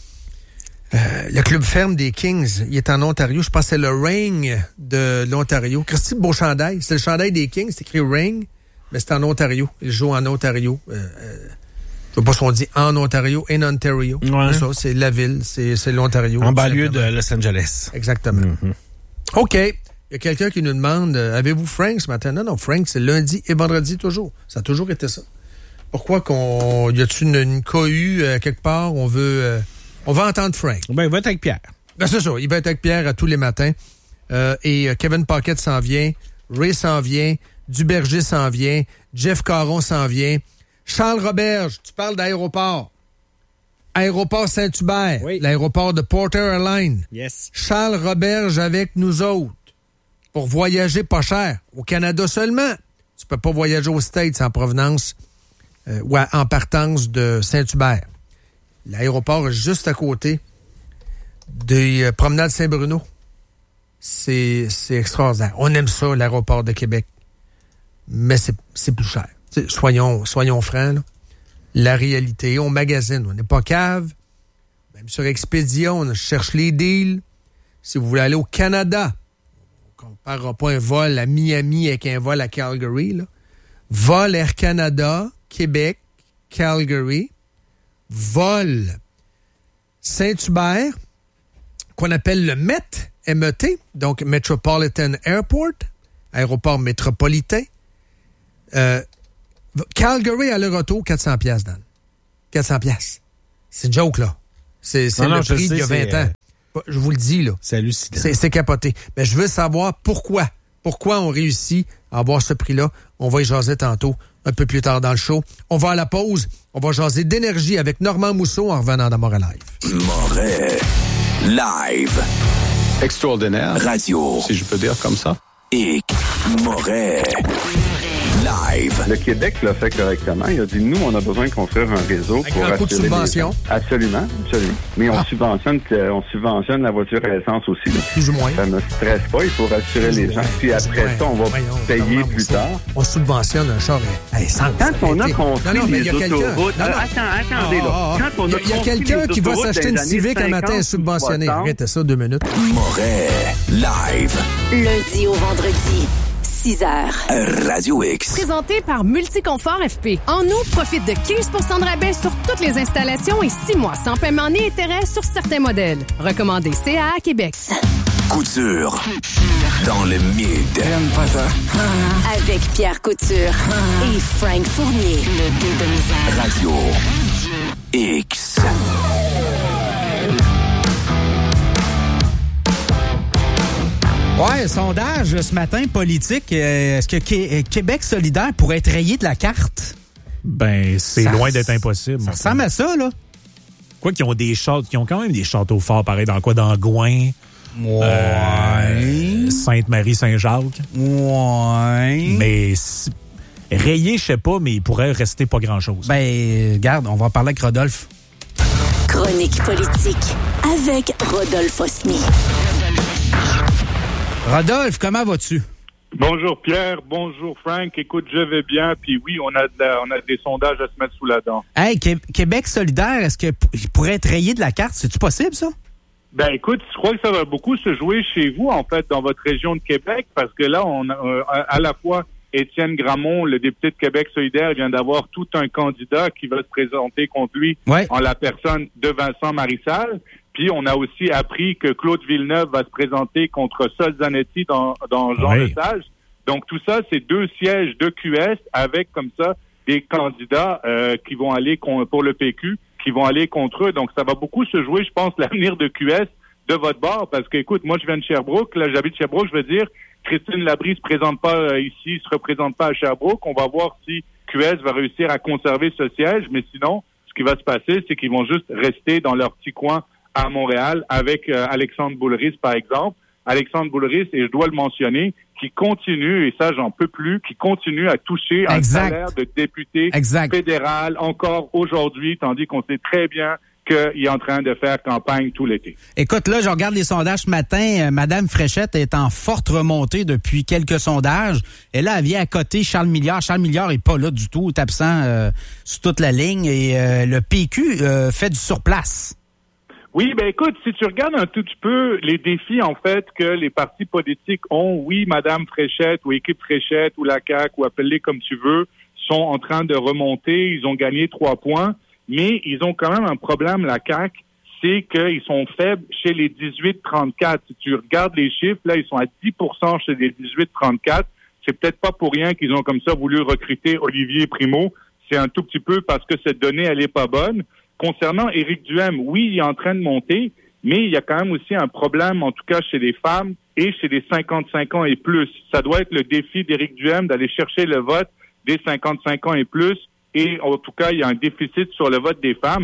H: euh, le club ferme des Kings. Il est en Ontario. Je pense que c'est le Ring de l'Ontario. Christy, beau chandail. C'est le chandail des Kings. C'est écrit Ring, mais c'est en Ontario. Il joue en Ontario. Euh, euh, je sais pas si on dit en Ontario, in Ontario.
C: Ouais.
H: C'est ça, c'est la ville, c'est, c'est l'Ontario.
C: En banlieue de Los Angeles.
H: Exactement. Mm-hmm. OK. Il y a quelqu'un qui nous demande, euh, avez-vous Frank ce matin? Non, non, Frank, c'est lundi et vendredi toujours. Ça a toujours été ça. Pourquoi qu'on, y a-t-il une, une cohue euh, quelque part? On veut, euh, on va entendre Frank.
C: Ben, il va être avec Pierre.
H: Ben, c'est ça. Il va être avec Pierre à tous les matins. Euh, et euh, Kevin Paquette s'en vient. Ray s'en vient. Duberger s'en vient. Jeff Caron s'en vient. Charles Roberge, tu parles d'aéroport. Aéroport Saint-Hubert, oui. L'aéroport de Porter Airlines.
C: Yes.
H: Charles Roberge avec nous autres pour voyager pas cher. Au Canada seulement. Tu peux pas voyager aux States en provenance euh, ou en partance de Saint-Hubert. L'aéroport est juste à côté des euh, promenades Saint-Bruno. C'est, c'est extraordinaire. On aime ça, l'aéroport de Québec. Mais c'est, c'est plus cher. T'sais, soyons, soyons francs, là. La réalité, on magasine, on n'est pas cave. Même sur Expedia, on cherche les deals. Si vous voulez aller au Canada, on ne comparera pas un vol à Miami avec un vol à Calgary, là. Vol Air Canada, Québec, Calgary. Vol Saint-Hubert, qu'on appelle le M E T, M E T, donc Metropolitan Airport, aéroport métropolitain. Euh, Calgary à le retour, quatre cents piastres, Dan. quatre cents piastres. C'est une joke, là. C'est, c'est non, le non, prix d'il y a vingt ans. Euh... Je vous le dis, là.
C: C'est hallucinant.
H: C'est, c'est capoté. Mais je veux savoir pourquoi. Pourquoi on réussit à avoir ce prix-là. On va y jaser tantôt, un peu plus tard dans le show. On va à la pause. On va jaser d'énergie avec Normand Mousseau en revenant dans Moret Live.
D: Moret Live.
F: Extraordinaire.
D: Radio.
F: Si je peux dire comme ça.
D: Et Moret Live.
K: Le Québec l'a fait correctement. Il a dit, nous, on a besoin de construire un réseau
H: avec
K: pour
H: un coup de subvention.
K: Les... Absolument, absolument. Mais on, ah. subventionne, on subventionne la voiture à essence aussi. Là.
H: Plus ou moins.
K: Ça ne stresse pas. Il faut rassurer plus les gens. Puis après ça, on va Voyons, payer plus ça. tard.
H: On subventionne un char à essence.
K: Quand on a construit non, non, les autoroutes... Non, non. Attends, attendez, là.
H: Ah, ah, Quand on a il y a quelqu'un qui va s'acheter une Civic un matin subventionné. Arrêtez ça deux minutes.
D: Moret Live.
E: Lundi au vendredi. six heures.
D: Radio X.
G: Présenté par Multiconfort F P. En août, profite de quinze pour cent de rabais sur toutes les installations et six mois sans paiement ni intérêt sur certains modèles. Recommandé C A A Québec.
D: Couture. Dans le mid.
E: J'aime pas ça. Avec Pierre Couture et Frank Fournier. Le deux de misère.
D: Radio X.
C: Ouais, sondage ce matin politique. Euh, est-ce que Qué- Québec solidaire pourrait être rayé de la carte?
L: Ben, c'est ça, loin d'être impossible.
C: Ça ressemble à ça, là.
L: Quoi qu'ils ont des châteaux, qu'ils ont quand même des châteaux forts, pareil, dans quoi? Dans Gouin.
C: Ouais.
L: Euh, Sainte-Marie-Saint-Jacques.
C: Ouais.
L: Mais si, rayé, je sais pas, mais il pourrait rester pas grand-chose.
C: Ben, regarde, on va parler avec Rodolphe.
E: Chronique politique avec Rodolphe Osny.
C: Rodolphe, comment vas-tu?
M: Bonjour Pierre, bonjour Frank. Écoute, je vais bien, puis oui, on a, de la, on a des sondages à se mettre sous la dent.
C: Hey, Qué- Québec solidaire, est-ce qu'il p- pourrait être rayé de la carte? C'est-tu possible, ça?
M: Ben écoute, je crois que ça va beaucoup se jouer chez vous, en fait, dans votre région de Québec, parce que là, on a euh, à la fois Étienne Gramont, le député de Québec solidaire, vient d'avoir tout un candidat qui va se présenter contre lui
C: ouais.
M: en la personne de Vincent Marissal. Puis on a aussi appris que Claude Villeneuve va se présenter contre Sol Zanetti dans, dans Jean
L: oui.
M: Lesage. Donc tout ça, c'est deux sièges de Q S avec comme ça des candidats euh, qui vont aller con, pour le P Q, qui vont aller contre eux. Donc ça va beaucoup se jouer, je pense, l'avenir de Q S de votre bord. Parce que, écoute, moi je viens de Sherbrooke, là j'habite Sherbrooke, je veux dire, Christine Labrie se présente pas euh, ici, se représente pas à Sherbrooke. On va voir si Q S va réussir à conserver ce siège. Mais sinon, ce qui va se passer, c'est qu'ils vont juste rester dans leur petit coin à Montréal avec euh, Alexandre Boulris, par exemple. Alexandre Boulris, et je dois le mentionner, qui continue, et ça, j'en peux plus, qui continue à toucher un
C: exact.
M: salaire de député
C: exact.
M: fédéral encore aujourd'hui, tandis qu'on sait très bien qu'il est en train de faire campagne tout l'été.
C: Écoute, là, je regarde les sondages ce matin. Euh, Madame Fréchette est en forte remontée depuis quelques sondages. Et là, elle vient à côté Charles Milliard. Charles Milliard est pas là du tout, est absent euh, sur toute la ligne. Et euh, le P Q euh, fait du surplace.
M: Oui, ben écoute, si tu regardes un tout petit peu les défis, en fait, que les partis politiques ont, oui, Madame Fréchette ou Équipe Fréchette ou la C A Q ou appelle-les comme tu veux, sont en train de remonter. Ils ont gagné trois points, mais ils ont quand même un problème, la C A Q, c'est qu'ils sont faibles chez les dix-huit trente-quatre. Si tu regardes les chiffres, là, ils sont à dix pour cent chez les dix-huit trente-quatre. C'est peut-être pas pour rien qu'ils ont comme ça voulu recruter Olivier Primo. C'est un tout petit peu parce que cette donnée, elle est pas bonne. Concernant Éric Duhaime, oui, il est en train de monter, mais il y a quand même aussi un problème, en tout cas chez les femmes et chez les cinquante-cinq ans et plus. Ça doit être le défi d'Éric Duhaime d'aller chercher le vote des cinquante-cinq ans et plus, et en tout cas, il y a un déficit sur le vote des femmes,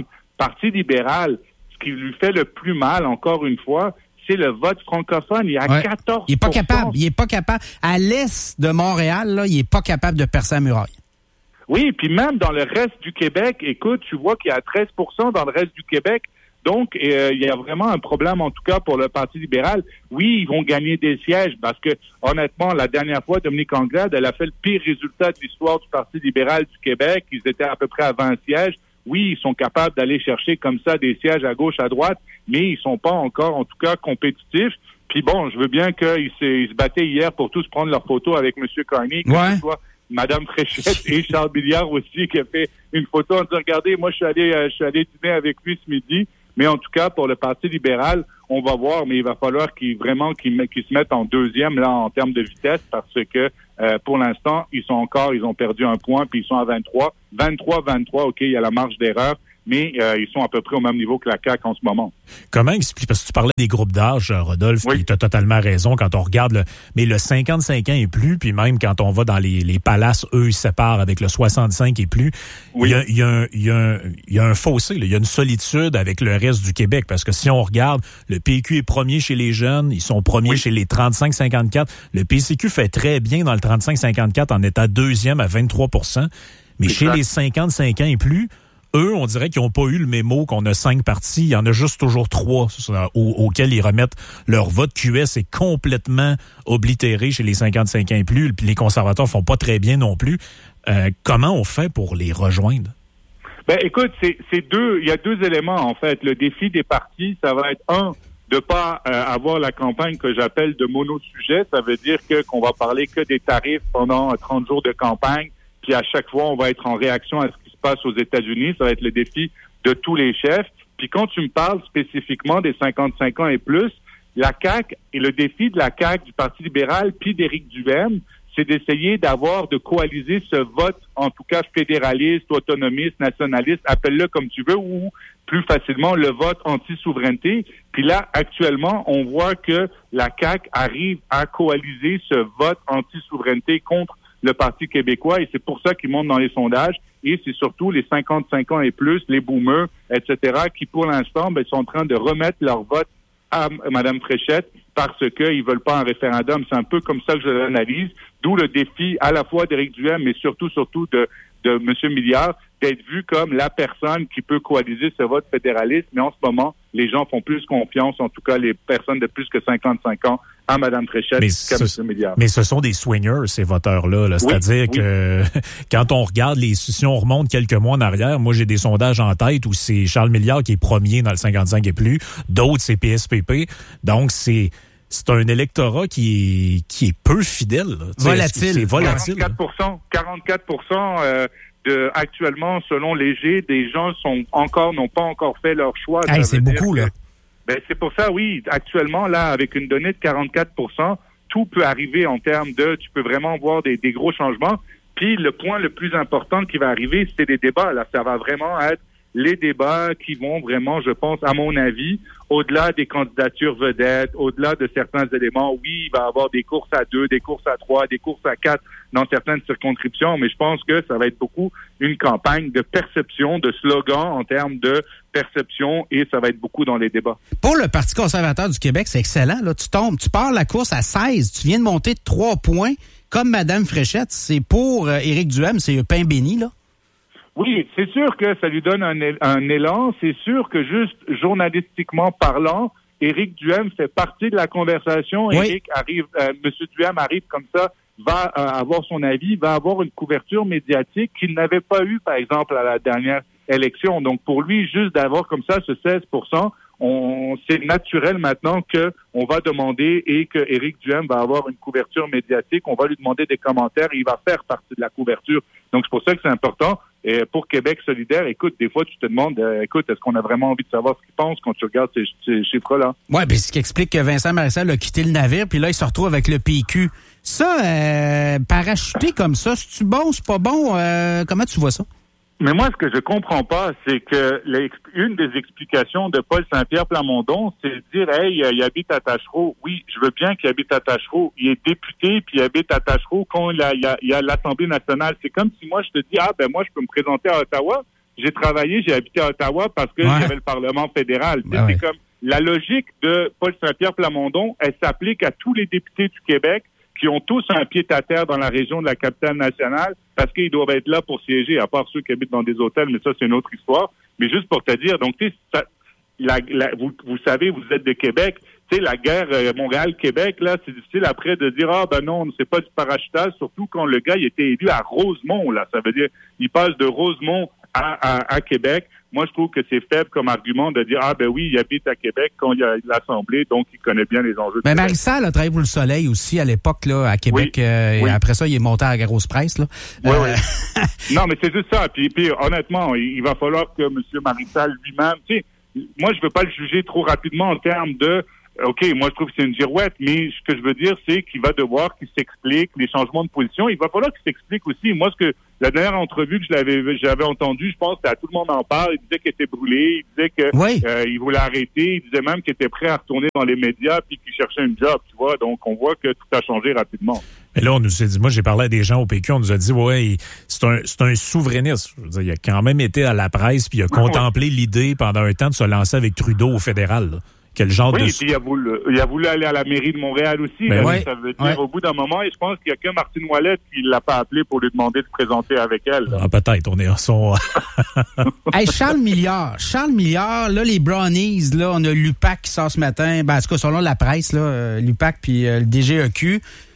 M: Parti libéral, ce qui lui fait le plus mal, encore une fois, c'est le vote francophone. Il y a ouais. quatorze pour cent.
C: Il est pas capable. Il est pas capable. À l'est de Montréal, là, il est pas capable de percer la muraille.
M: Oui, puis même dans le reste du Québec, écoute, tu vois qu'il y a treize pour cent dans le reste du Québec. Donc, euh, il y a vraiment un problème, en tout cas, pour le Parti libéral. Oui, ils vont gagner des sièges parce que, honnêtement, la dernière fois, Dominique Anglade, elle a fait le pire résultat de l'histoire du Parti libéral du Québec. Ils étaient à peu près à vingt sièges. Oui, ils sont capables d'aller chercher comme ça des sièges à gauche, à droite, mais ils sont pas encore, en tout cas, compétitifs. Puis bon, je veux bien qu'ils se, ils se battaient hier pour tous prendre leur photo avec M. Carney, que
C: ouais.
M: ce soit Mme Fréchette et Charles Milliard aussi, qui a fait une photo en disant, regardez, moi, je suis allé, euh, je suis allé dîner avec lui ce midi. Mais en tout cas, pour le Parti libéral, on va voir, mais il va falloir qu'ils vraiment qu'ils, qu'ils se mettent en deuxième là en termes de vitesse parce que euh, pour l'instant, ils sont encore, ils ont perdu un point, puis ils sont à vingt-trois. vingt-trois vingt-trois, OK, il y a la marge d'erreur, mais euh, ils sont à peu près au même niveau que la C A Q en ce moment.
L: Comment expliquer, parce que tu parlais des groupes d'âge, Rodolphe,
M: oui.
L: tu as totalement raison quand on regarde, le, mais le cinquante-cinq ans et plus, puis même quand on va dans les, les palaces, eux, ils séparent avec le soixante-cinq et plus, il oui. y, a, y, a un, y, a un, y a un fossé, il y a une solitude avec le reste du Québec, parce que si on regarde, le P Q est premier chez les jeunes, ils sont premiers oui. chez les trente-cinq cinquante-quatre, le P C Q fait très bien dans le trente-cinq cinquante-quatre en étant deuxième à vingt-trois pour cent, mais exact. Chez les cinquante-cinq ans et plus, eux, on dirait qu'ils n'ont pas eu le mémo qu'on a cinq partis. Il y en a juste toujours trois au, auxquels ils remettent leur vote. Q S est complètement oblitéré chez les cinquante-cinq ans et plus. Puis les conservateurs font pas très bien non plus. Euh, comment on fait pour les rejoindre?
M: Ben, écoute, c'est, c'est deux. Il y a deux éléments en fait. Le défi des partis, ça va être un de pas euh, avoir la campagne que j'appelle de monosujet. Ça veut dire que qu'on va parler que des tarifs pendant trente jours de campagne. Puis à chaque fois, on va être en réaction à ce qui se passe aux États-Unis. Ça va être le défi de tous les chefs. Puis quand tu me parles spécifiquement des cinquante-cinq ans et plus, la C A Q et le défi de la C A Q, du Parti libéral, puis d'Éric Duhaime, c'est d'essayer d'avoir, de coaliser ce vote, en tout cas fédéraliste, autonomiste, nationaliste, appelle-le comme tu veux, ou plus facilement le vote anti-souveraineté. Puis là, actuellement, on voit que la C A Q arrive à coaliser ce vote anti-souveraineté contre le Parti québécois, et c'est pour ça qu'ils montent dans les sondages, et c'est surtout les cinquante-cinq ans et plus, les boomers, et cetera, qui pour l'instant ben, sont en train de remettre leur vote à Mme Fréchette parce qu'ils veulent pas un référendum. C'est un peu comme ça que je l'analyse, d'où le défi à la fois d'Éric Duhaime, mais surtout, surtout de, de M. Milliard, d'être vu comme la personne qui peut coaliser ce vote fédéraliste, mais en ce moment, les gens font plus confiance, en tout cas les personnes de plus que cinquante-cinq ans, à Mme Fréchette qu'à M. Milliard.
L: Mais ce sont des swingers, ces voteurs-là. Là. C'est-à-dire oui, que oui. quand on regarde les... Si on remonte quelques mois en arrière, moi, j'ai des sondages en tête où c'est Charles Milliard qui est premier dans le cinquante-cinq et plus. D'autres, c'est P S P P. Donc, c'est... C'est un électorat qui est, qui est peu fidèle. Là.
C: Volatile.
M: C'est volatile. quarante-quatre pour cent, quarante-quatre pour cent euh, de, actuellement, selon Léger, des gens sont encore, n'ont pas encore fait leur choix.
C: Hey, c'est beaucoup, là.
M: Que, ben, c'est pour ça, oui. Actuellement, là, avec une donnée de quarante-quatre pour cent, tout peut arriver en termes de, tu peux vraiment voir des, des gros changements. Puis, le point le plus important qui va arriver, c'est des débats. Là, ça va vraiment être les débats qui vont vraiment, je pense, à mon avis, au-delà des candidatures vedettes, au-delà de certains éléments, oui, il va y avoir des courses à deux, des courses à trois, des courses à quatre dans certaines circonscriptions, mais je pense que ça va être beaucoup une campagne de perception, de slogan en termes de perception, et ça va être beaucoup dans les débats.
C: Pour le Parti conservateur du Québec, c'est excellent. Là, tu tombes, tu pars la course à seize, tu viens de monter de trois points, comme Mme Fréchette. C'est pour euh, Éric Duhaime, c'est un pain béni, là.
M: Oui, c'est sûr que ça lui donne un, un élan. C'est sûr que juste journalistiquement parlant, Éric Duhaime fait partie de la conversation.
C: Oui.
M: Éric arrive, euh, Monsieur Duhaime arrive comme ça, va euh, avoir son avis, va avoir une couverture médiatique qu'il n'avait pas eu, par exemple, à la dernière élection. Donc pour lui, juste d'avoir comme ça ce seize pour cent, on, c'est naturel maintenant que on va demander et que Éric Duhaime va avoir une couverture médiatique. On va lui demander des commentaires et il va faire partie de la couverture. Donc c'est pour ça que c'est important. Et pour Québec solidaire, écoute, des fois, tu te demandes, euh, écoute, est-ce qu'on a vraiment envie de savoir ce qu'ils pensent quand tu regardes ces, ces chiffres-là?
C: Oui, bien, ce qui explique que Vincent Marissal a quitté le navire, puis là, il se retrouve avec le P Q. Ça, euh, parachuter comme ça, c'est-tu bon, c'est pas bon? Euh, comment tu vois ça?
M: Mais moi, ce que je comprends pas, c'est que une des explications de Paul Saint-Pierre Plamondon, c'est de dire, hey, il habite à Tachereau. Oui, je veux bien qu'il habite à Tachereau. Il est député, puis il habite à Tachereau quand il y a, il y a, il y a l'Assemblée nationale. C'est comme si moi, je te dis, ah, ben moi, je peux me présenter à Ottawa. j'ai travaillé, j'ai habité à Ottawa parce que
C: Ouais.
M: j'avais le Parlement fédéral. Tu sais,
C: Ben
M: c'est
C: oui.
M: comme la logique de Paul Saint-Pierre Plamondon, elle s'applique à tous les députés du Québec qui ont tous un pied-à-terre dans la région de la capitale nationale parce qu'ils doivent être là pour siéger, à part ceux qui habitent dans des hôtels, mais ça, c'est une autre histoire. Mais juste pour te dire, donc, tu sais, ça- la, la, vous, vous savez, vous êtes de Québec, tu sais, la guerre euh, Montréal-Québec, là, c'est difficile après de dire, ah, ben non, c'est pas du parachutage, surtout quand le gars, il était élu à Rosemont, là. Ça veut dire, il passe de Rosemont à, à, à Québec. Moi, je trouve que c'est faible comme argument de dire, ah, ben oui, il habite à Québec quand il y a l'Assemblée, donc il connaît bien les enjeux. de
N: Mais
M: Québec.
N: Marissal a travaillé pour le Soleil aussi à l'époque, là, à Québec.
M: Oui.
N: euh,
M: Oui.
N: Et après ça, il est monté à la grosse presse, là.
M: Oui,
N: Euh,
M: oui. Non, mais c'est juste ça. Puis, puis honnêtement, il, il va falloir que M. Marissal lui-même, tu sais, moi, je veux pas le juger trop rapidement en termes de, OK, moi, je trouve que c'est une girouette, mais ce que je veux dire, c'est qu'il va devoir qu'il s'explique les changements de position. Il va falloir qu'il s'explique aussi. Moi, ce que la dernière entrevue que je l'avais, j'avais entendue, je pense que tout le monde en parle. Il disait qu'il était brûlé, il disait que
N: Oui.
M: euh, il voulait arrêter, il disait même qu'il était prêt à retourner dans les médias puis qu'il cherchait un job, tu vois. Donc, on voit que tout a changé rapidement.
L: Mais là, on nous a dit, moi, j'ai parlé à des gens au P Q, on nous a dit, ouais, il- c'est un, c'est un souverainiste. Je veux dire, il a quand même été à la presse, puis il a contemplé l'idée pendant un temps de se lancer avec Trudeau au fédéral. Là. Quel genre
M: Oui,
L: de...
M: et puis il a, voulu, il a voulu aller à la mairie de Montréal aussi.
L: Ben
M: là,
L: oui.
M: Ça veut dire,
L: Ouais.
M: au bout d'un moment, et je pense qu'il n'y a que Martine Ouellette qui ne l'a pas appelé pour lui demander de se présenter avec elle. là.
L: Ah, peut-être, on est en son...
N: Hey, Charles Milliard. Charles Milliard, là, les Brownies, là, on a l'U P A C qui sort ce matin. Ben, en tout cas, selon la presse, là, euh, l'U P A C puis euh, le D G E Q.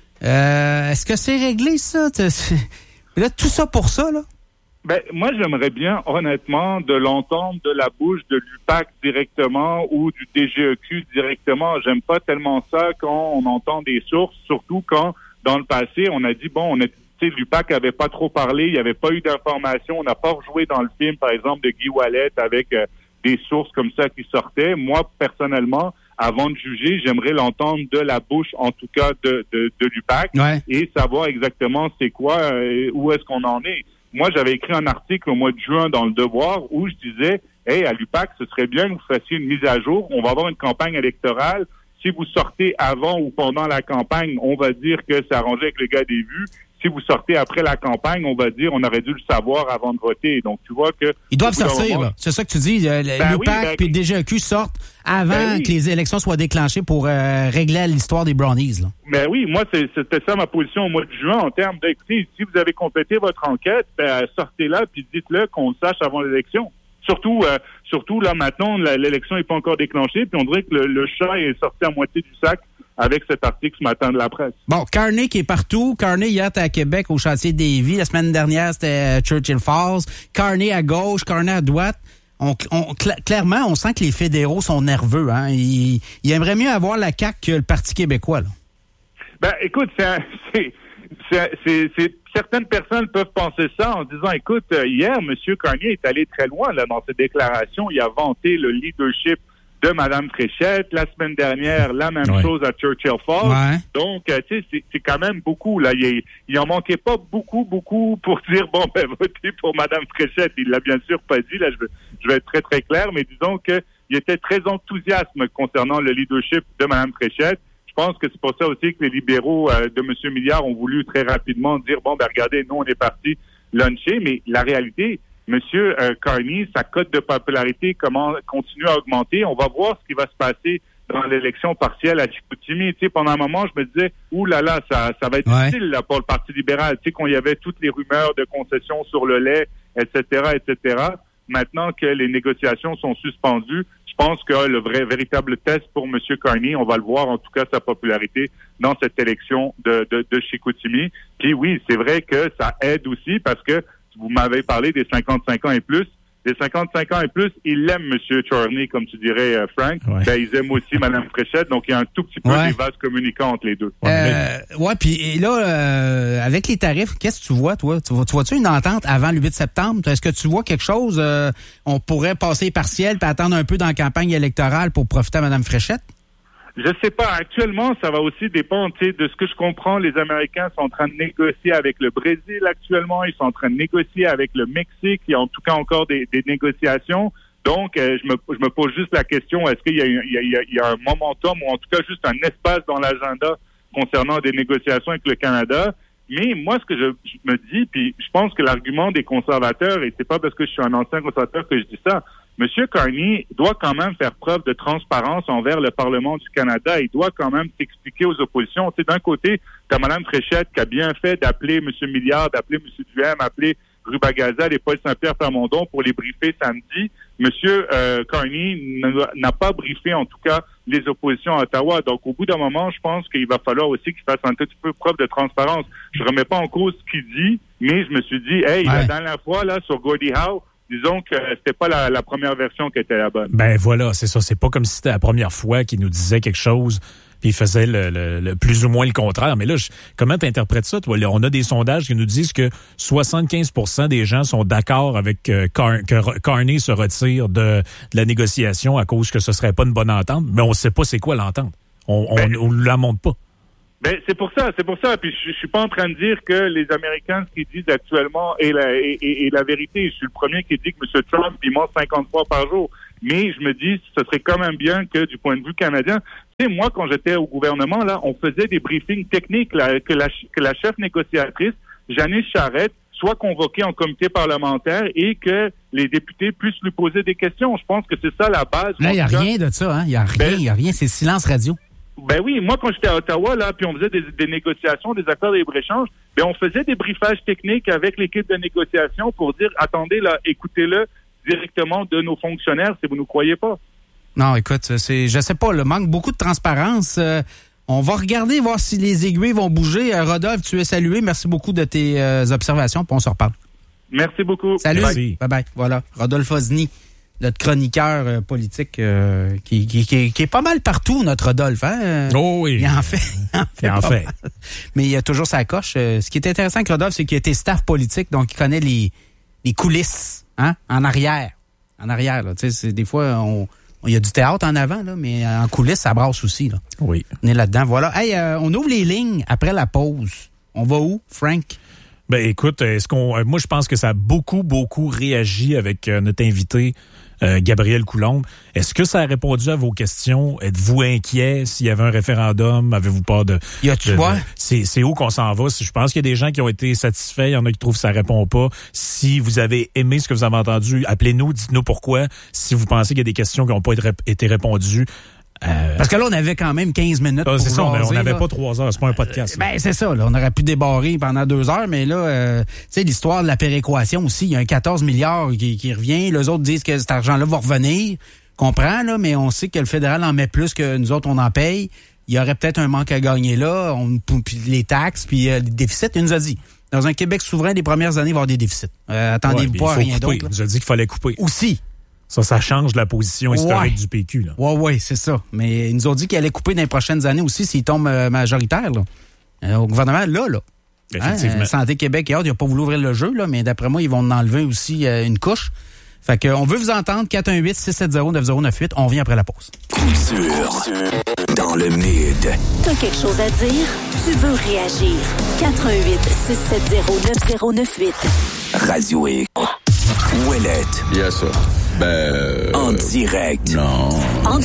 N: Euh, est-ce que c'est réglé, ça? T'as- c'est- Là, tout ça pour ça, là?
M: Ben, moi, j'aimerais bien, honnêtement, de l'entendre de la bouche de l'U P A C directement ou du D G E Q directement. J'aime pas tellement ça quand on entend des sources, surtout quand, dans le passé, on a dit, bon, on est, tu sais, l'U P A C avait pas trop parlé, il n'y avait pas eu d'informations, on n'a pas rejoué dans le film, par exemple, de Guy Ouellet avec euh, des sources comme ça qui sortaient. Moi, personnellement, avant de juger, j'aimerais l'entendre de la bouche, en tout cas, de, de, de l'U P A C
N: Ouais.
M: et savoir exactement c'est quoi, euh, où est-ce qu'on en est. Moi, j'avais écrit un article au mois de juin dans Le Devoir où je disais, hey, à l'U P A C, ce serait bien que vous fassiez une mise à jour. On va avoir une campagne électorale. Si vous sortez avant ou pendant la campagne, on va dire que c'est arrangé avec le gars des vues. Si vous sortez après la campagne, on va dire on aurait dû le savoir avant de voter. Donc, tu vois que...
N: Ils doivent
M: au bout d'un
N: sortir,
M: moment,
N: là. C'est ça que tu dis. euh,
M: Ben
N: L'U P A C
M: oui, ben-
N: puis le D G E Q sortent avant
M: Ben oui.
N: que les élections soient déclenchées pour euh, régler l'histoire des Brownies, là.
M: Ben oui, moi, c'est- c'était ça ma position au mois de juin en termes d'écoutez, si vous avez complété votre enquête, ben, sortez-la puis dites-le qu'on le sache avant l'élection. Surtout, euh, surtout là maintenant, la- l'élection n'est pas encore déclenchée, puis on dirait que le, le chat est sorti à moitié du sac avec cet article ce matin de la presse.
N: Bon, Carney qui est partout. Carney, hier, était à Québec au chantier Davy. La semaine dernière, c'était euh, Churchill Falls. Carney à gauche, Carney à droite. On, on, cl- clairement, on sent que les fédéraux sont nerveux. Hein? Ils, ils aimeraient mieux avoir la C A Q que le Parti québécois, là.
M: Ben, écoute, c'est, un- c'est, c'est, c'est, c'est- certaines personnes peuvent penser ça en disant, écoute, euh, hier, M. Carnier est allé très loin là dans ses déclarations. Il a vanté le leadership de Mme Fréchette. La semaine dernière, la même
N: Ouais.
M: chose à Churchill Falls.
N: Ouais.
M: Donc, euh, tu sais, c'est, c'est quand même beaucoup. Là, il, il en manquait pas beaucoup, beaucoup pour dire, bon, ben, votez pour Mme Fréchette. Il l'a bien sûr pas dit. Là, je vais, je vais être très, très clair, mais disons que il était très enthousiaste concernant le leadership de Mme Fréchette. Je pense que c'est pour ça aussi que les libéraux euh, de M. Milliard ont voulu très rapidement dire, bon, ben regardez, nous, on est parti luncher, mais la réalité, M. Euh, Carney, sa cote de popularité comment, continue à augmenter. On va voir ce qui va se passer dans l'élection partielle à Chicoutimi. Tu sais, pendant un moment, je me disais, ouh là là, ça, ça va être
N: Ouais.
M: difficile là, pour le Parti libéral. Tu sais, quand il y avait toutes les rumeurs de concessions sur le lait, et cetera, et cetera. Maintenant que les négociations sont suspendues, je pense que le vrai, véritable test pour M. Carney, on va le voir, en tout cas, sa popularité dans cette élection de, de, de Chicoutimi. Puis oui, c'est vrai que ça aide aussi parce que vous m'avez parlé des cinquante-cinq ans et plus. Les cinquante-cinq ans et plus, ils aiment M. Charney, comme tu dirais, euh, Frank.
L: Ouais.
M: Ben, ils aiment aussi Mme Fréchette. Donc, il y a un tout petit peu
N: Ouais.
M: des vases communicants entre les deux.
N: Euh, ouais, puis et là, euh, avec les tarifs, qu'est-ce que tu vois, toi? Tu vois- tu vois-tu une entente avant le huit septembre? Est-ce que tu vois quelque chose? euh, on pourrait passer partiel puis attendre un peu dans la campagne électorale pour profiter à Mme Fréchette?
M: Je sais pas. Actuellement, ça va aussi dépendre, tu sais, de ce que je comprends. Les Américains sont en train de négocier avec le Brésil actuellement. Ils sont en train de négocier avec le Mexique. Il y a en tout cas encore des, des négociations. Donc, euh, je me je me pose juste la question, est-ce qu'il y a, il y, a, il y, a, il y a un momentum ou en tout cas juste un espace dans l'agenda concernant des négociations avec le Canada? Mais moi, ce que je, je me dis, puis je pense que l'argument des conservateurs, et c'est pas parce que je suis un ancien conservateur que je dis ça, M. Carney doit quand même faire preuve de transparence envers le Parlement du Canada. Il doit quand même s'expliquer aux oppositions. Tu sais, d'un côté, t'as Mme Fréchette qui a bien fait d'appeler M. Milliard, d'appeler M. Duhem, d'appeler Rubagazal et Paul Saint-Pierre Plamondon pour les briefer samedi. M. Euh, Carney n'a pas briefé, en tout cas, les oppositions à Ottawa. Donc, au bout d'un moment, je pense qu'il va falloir aussi qu'il fasse un petit peu preuve de transparence. Je remets pas en cause ce qu'il dit, mais je me suis dit, hey, ouais. la dernière fois, là, sur Gordie Howe, disons que c'était pas la, la première version qui était la bonne.
L: Ben voilà, c'est ça. C'est pas comme si c'était la première fois qu'il nous disait quelque chose puis il faisait le, le, le plus ou moins le contraire. Mais là, je, comment t'interprètes ça, toi? On a des sondages qui nous disent que soixante-quinze pour cent des gens sont d'accord avec euh, Car- que Carney se retire de, de la négociation à cause que ce serait pas une bonne entente. Mais on sait pas c'est quoi l'entente. On, on, ben, on la montre pas.
M: Ben, c'est pour ça, c'est pour ça. Puis je, je suis pas en train de dire que les Américains, ce qu'ils disent actuellement est la, est, est, est la vérité. Je suis le premier qui dit que M. Trump, il ment cinquante fois par jour. Mais je me dis, ce serait quand même bien que, du point de vue canadien, tu sais, moi, quand j'étais au gouvernement, là, on faisait des briefings techniques, là, que la, que la chef négociatrice, Janice Charette, soit convoquée en comité parlementaire et que les députés puissent lui poser des questions. Je pense que c'est ça la base.
N: Là, il n'y a rien de ça, hein? Il n'y a rien, il ben, y a rien, c'est silence radio.
M: Ben oui, moi, quand j'étais à Ottawa, là, puis on faisait des, des négociations, des accords de libre-échange, ben on faisait des briefages techniques avec l'équipe de négociation pour dire, attendez, là, écoutez-le directement de nos fonctionnaires si vous ne nous croyez pas.
N: Non, écoute, c'est, je sais pas, le manque beaucoup de transparence. Euh, on va regarder, voir si les aiguilles vont bouger. Euh, Rodolphe, tu es salué. Merci beaucoup de tes euh, observations, puis on se reparle.
M: Merci beaucoup.
N: Salut. Bye bye. Voilà, Rodolphe Osny, notre chroniqueur euh, politique euh, qui, qui, qui, qui est pas mal partout, notre Rodolphe. Hein?
L: Oh oui.
N: Il en fait. Il en fait.
L: Il en fait.
N: Mais il a toujours sa coche. Euh, ce qui est intéressant avec Rodolphe, c'est qu'il a été staff politique, donc il connaît les, les coulisses, hein, en arrière. En arrière, là. Tu sais, c'est, des fois, on... il y a du théâtre en avant, là, mais en coulisses, ça brasse aussi. Là.
L: Oui.
N: On est là-dedans. Voilà. Hey, euh, on ouvre les lignes après la pause. On va où, Frank?
L: Ben écoute, est-ce qu'on, moi je pense que ça a beaucoup, beaucoup réagi avec euh, notre invité euh, Gabriel Coulombe. Est-ce que ça a répondu à vos questions? Êtes-vous inquiet s'il y avait un référendum? Avez-vous peur de...
N: Y a-tu quoi?
L: C'est, c'est où qu'on s'en va? Je pense qu'il y a des gens qui ont été satisfaits. Il y en a qui trouvent que ça répond pas. Si vous avez aimé ce que vous avez entendu, appelez-nous, dites-nous pourquoi. Si vous pensez qu'il y a des questions qui n'ont pas été répondues,
N: Euh, Parce que là, on avait quand même quinze minutes
L: ah,
N: pour
L: c'est ça,
N: jaser,
L: on n'avait
N: là.
L: pas trois heures, c'est pas un podcast.
N: Euh, ben, c'est ça, là, on aurait pu débarrer pendant deux heures, mais là, euh, tu sais, l'histoire de la péréquation aussi, il y a un quatorze milliards qui, qui revient, les autres disent que cet argent-là va revenir, comprend, là, mais on sait que le fédéral en met plus que nous autres, on en paye. Il y aurait peut-être un manque à gagner là, on, puis les taxes, puis euh, les déficits, il nous a dit. Dans un Québec souverain, les premières années, il va y avoir des déficits. Euh, attendez-vous
L: ouais,
N: pas à rien
L: couper.
N: d'autre. Là.
L: Il nous a dit qu'il fallait couper.
N: Aussi.
L: Ça, ça change la position historique
N: ouais.
L: du P Q. Là.
N: Ouais, ouais, c'est ça. Mais ils nous ont dit qu'ils allaient couper dans les prochaines années aussi s'ils tombent euh, majoritaires. Là. Euh, au gouvernement, là, là.
L: Effectivement.
N: Hein, Santé Québec et autres, ils n'ont pas voulu ouvrir le jeu, là, mais d'après moi, ils vont en enlever aussi euh, une couche. Fait que, on veut vous entendre, quatre un huit, six sept zéro, neuf zéro neuf huit. On revient après la pause.
D: Culture dans le mid.
E: T'as quelque chose à dire? Tu veux réagir? quatre un huit, six sept zéro, neuf zéro neuf huit.
D: Radio X. Ouellette.
F: Yes, sir. Ben... Euh,
D: en direct.
F: Non.
E: En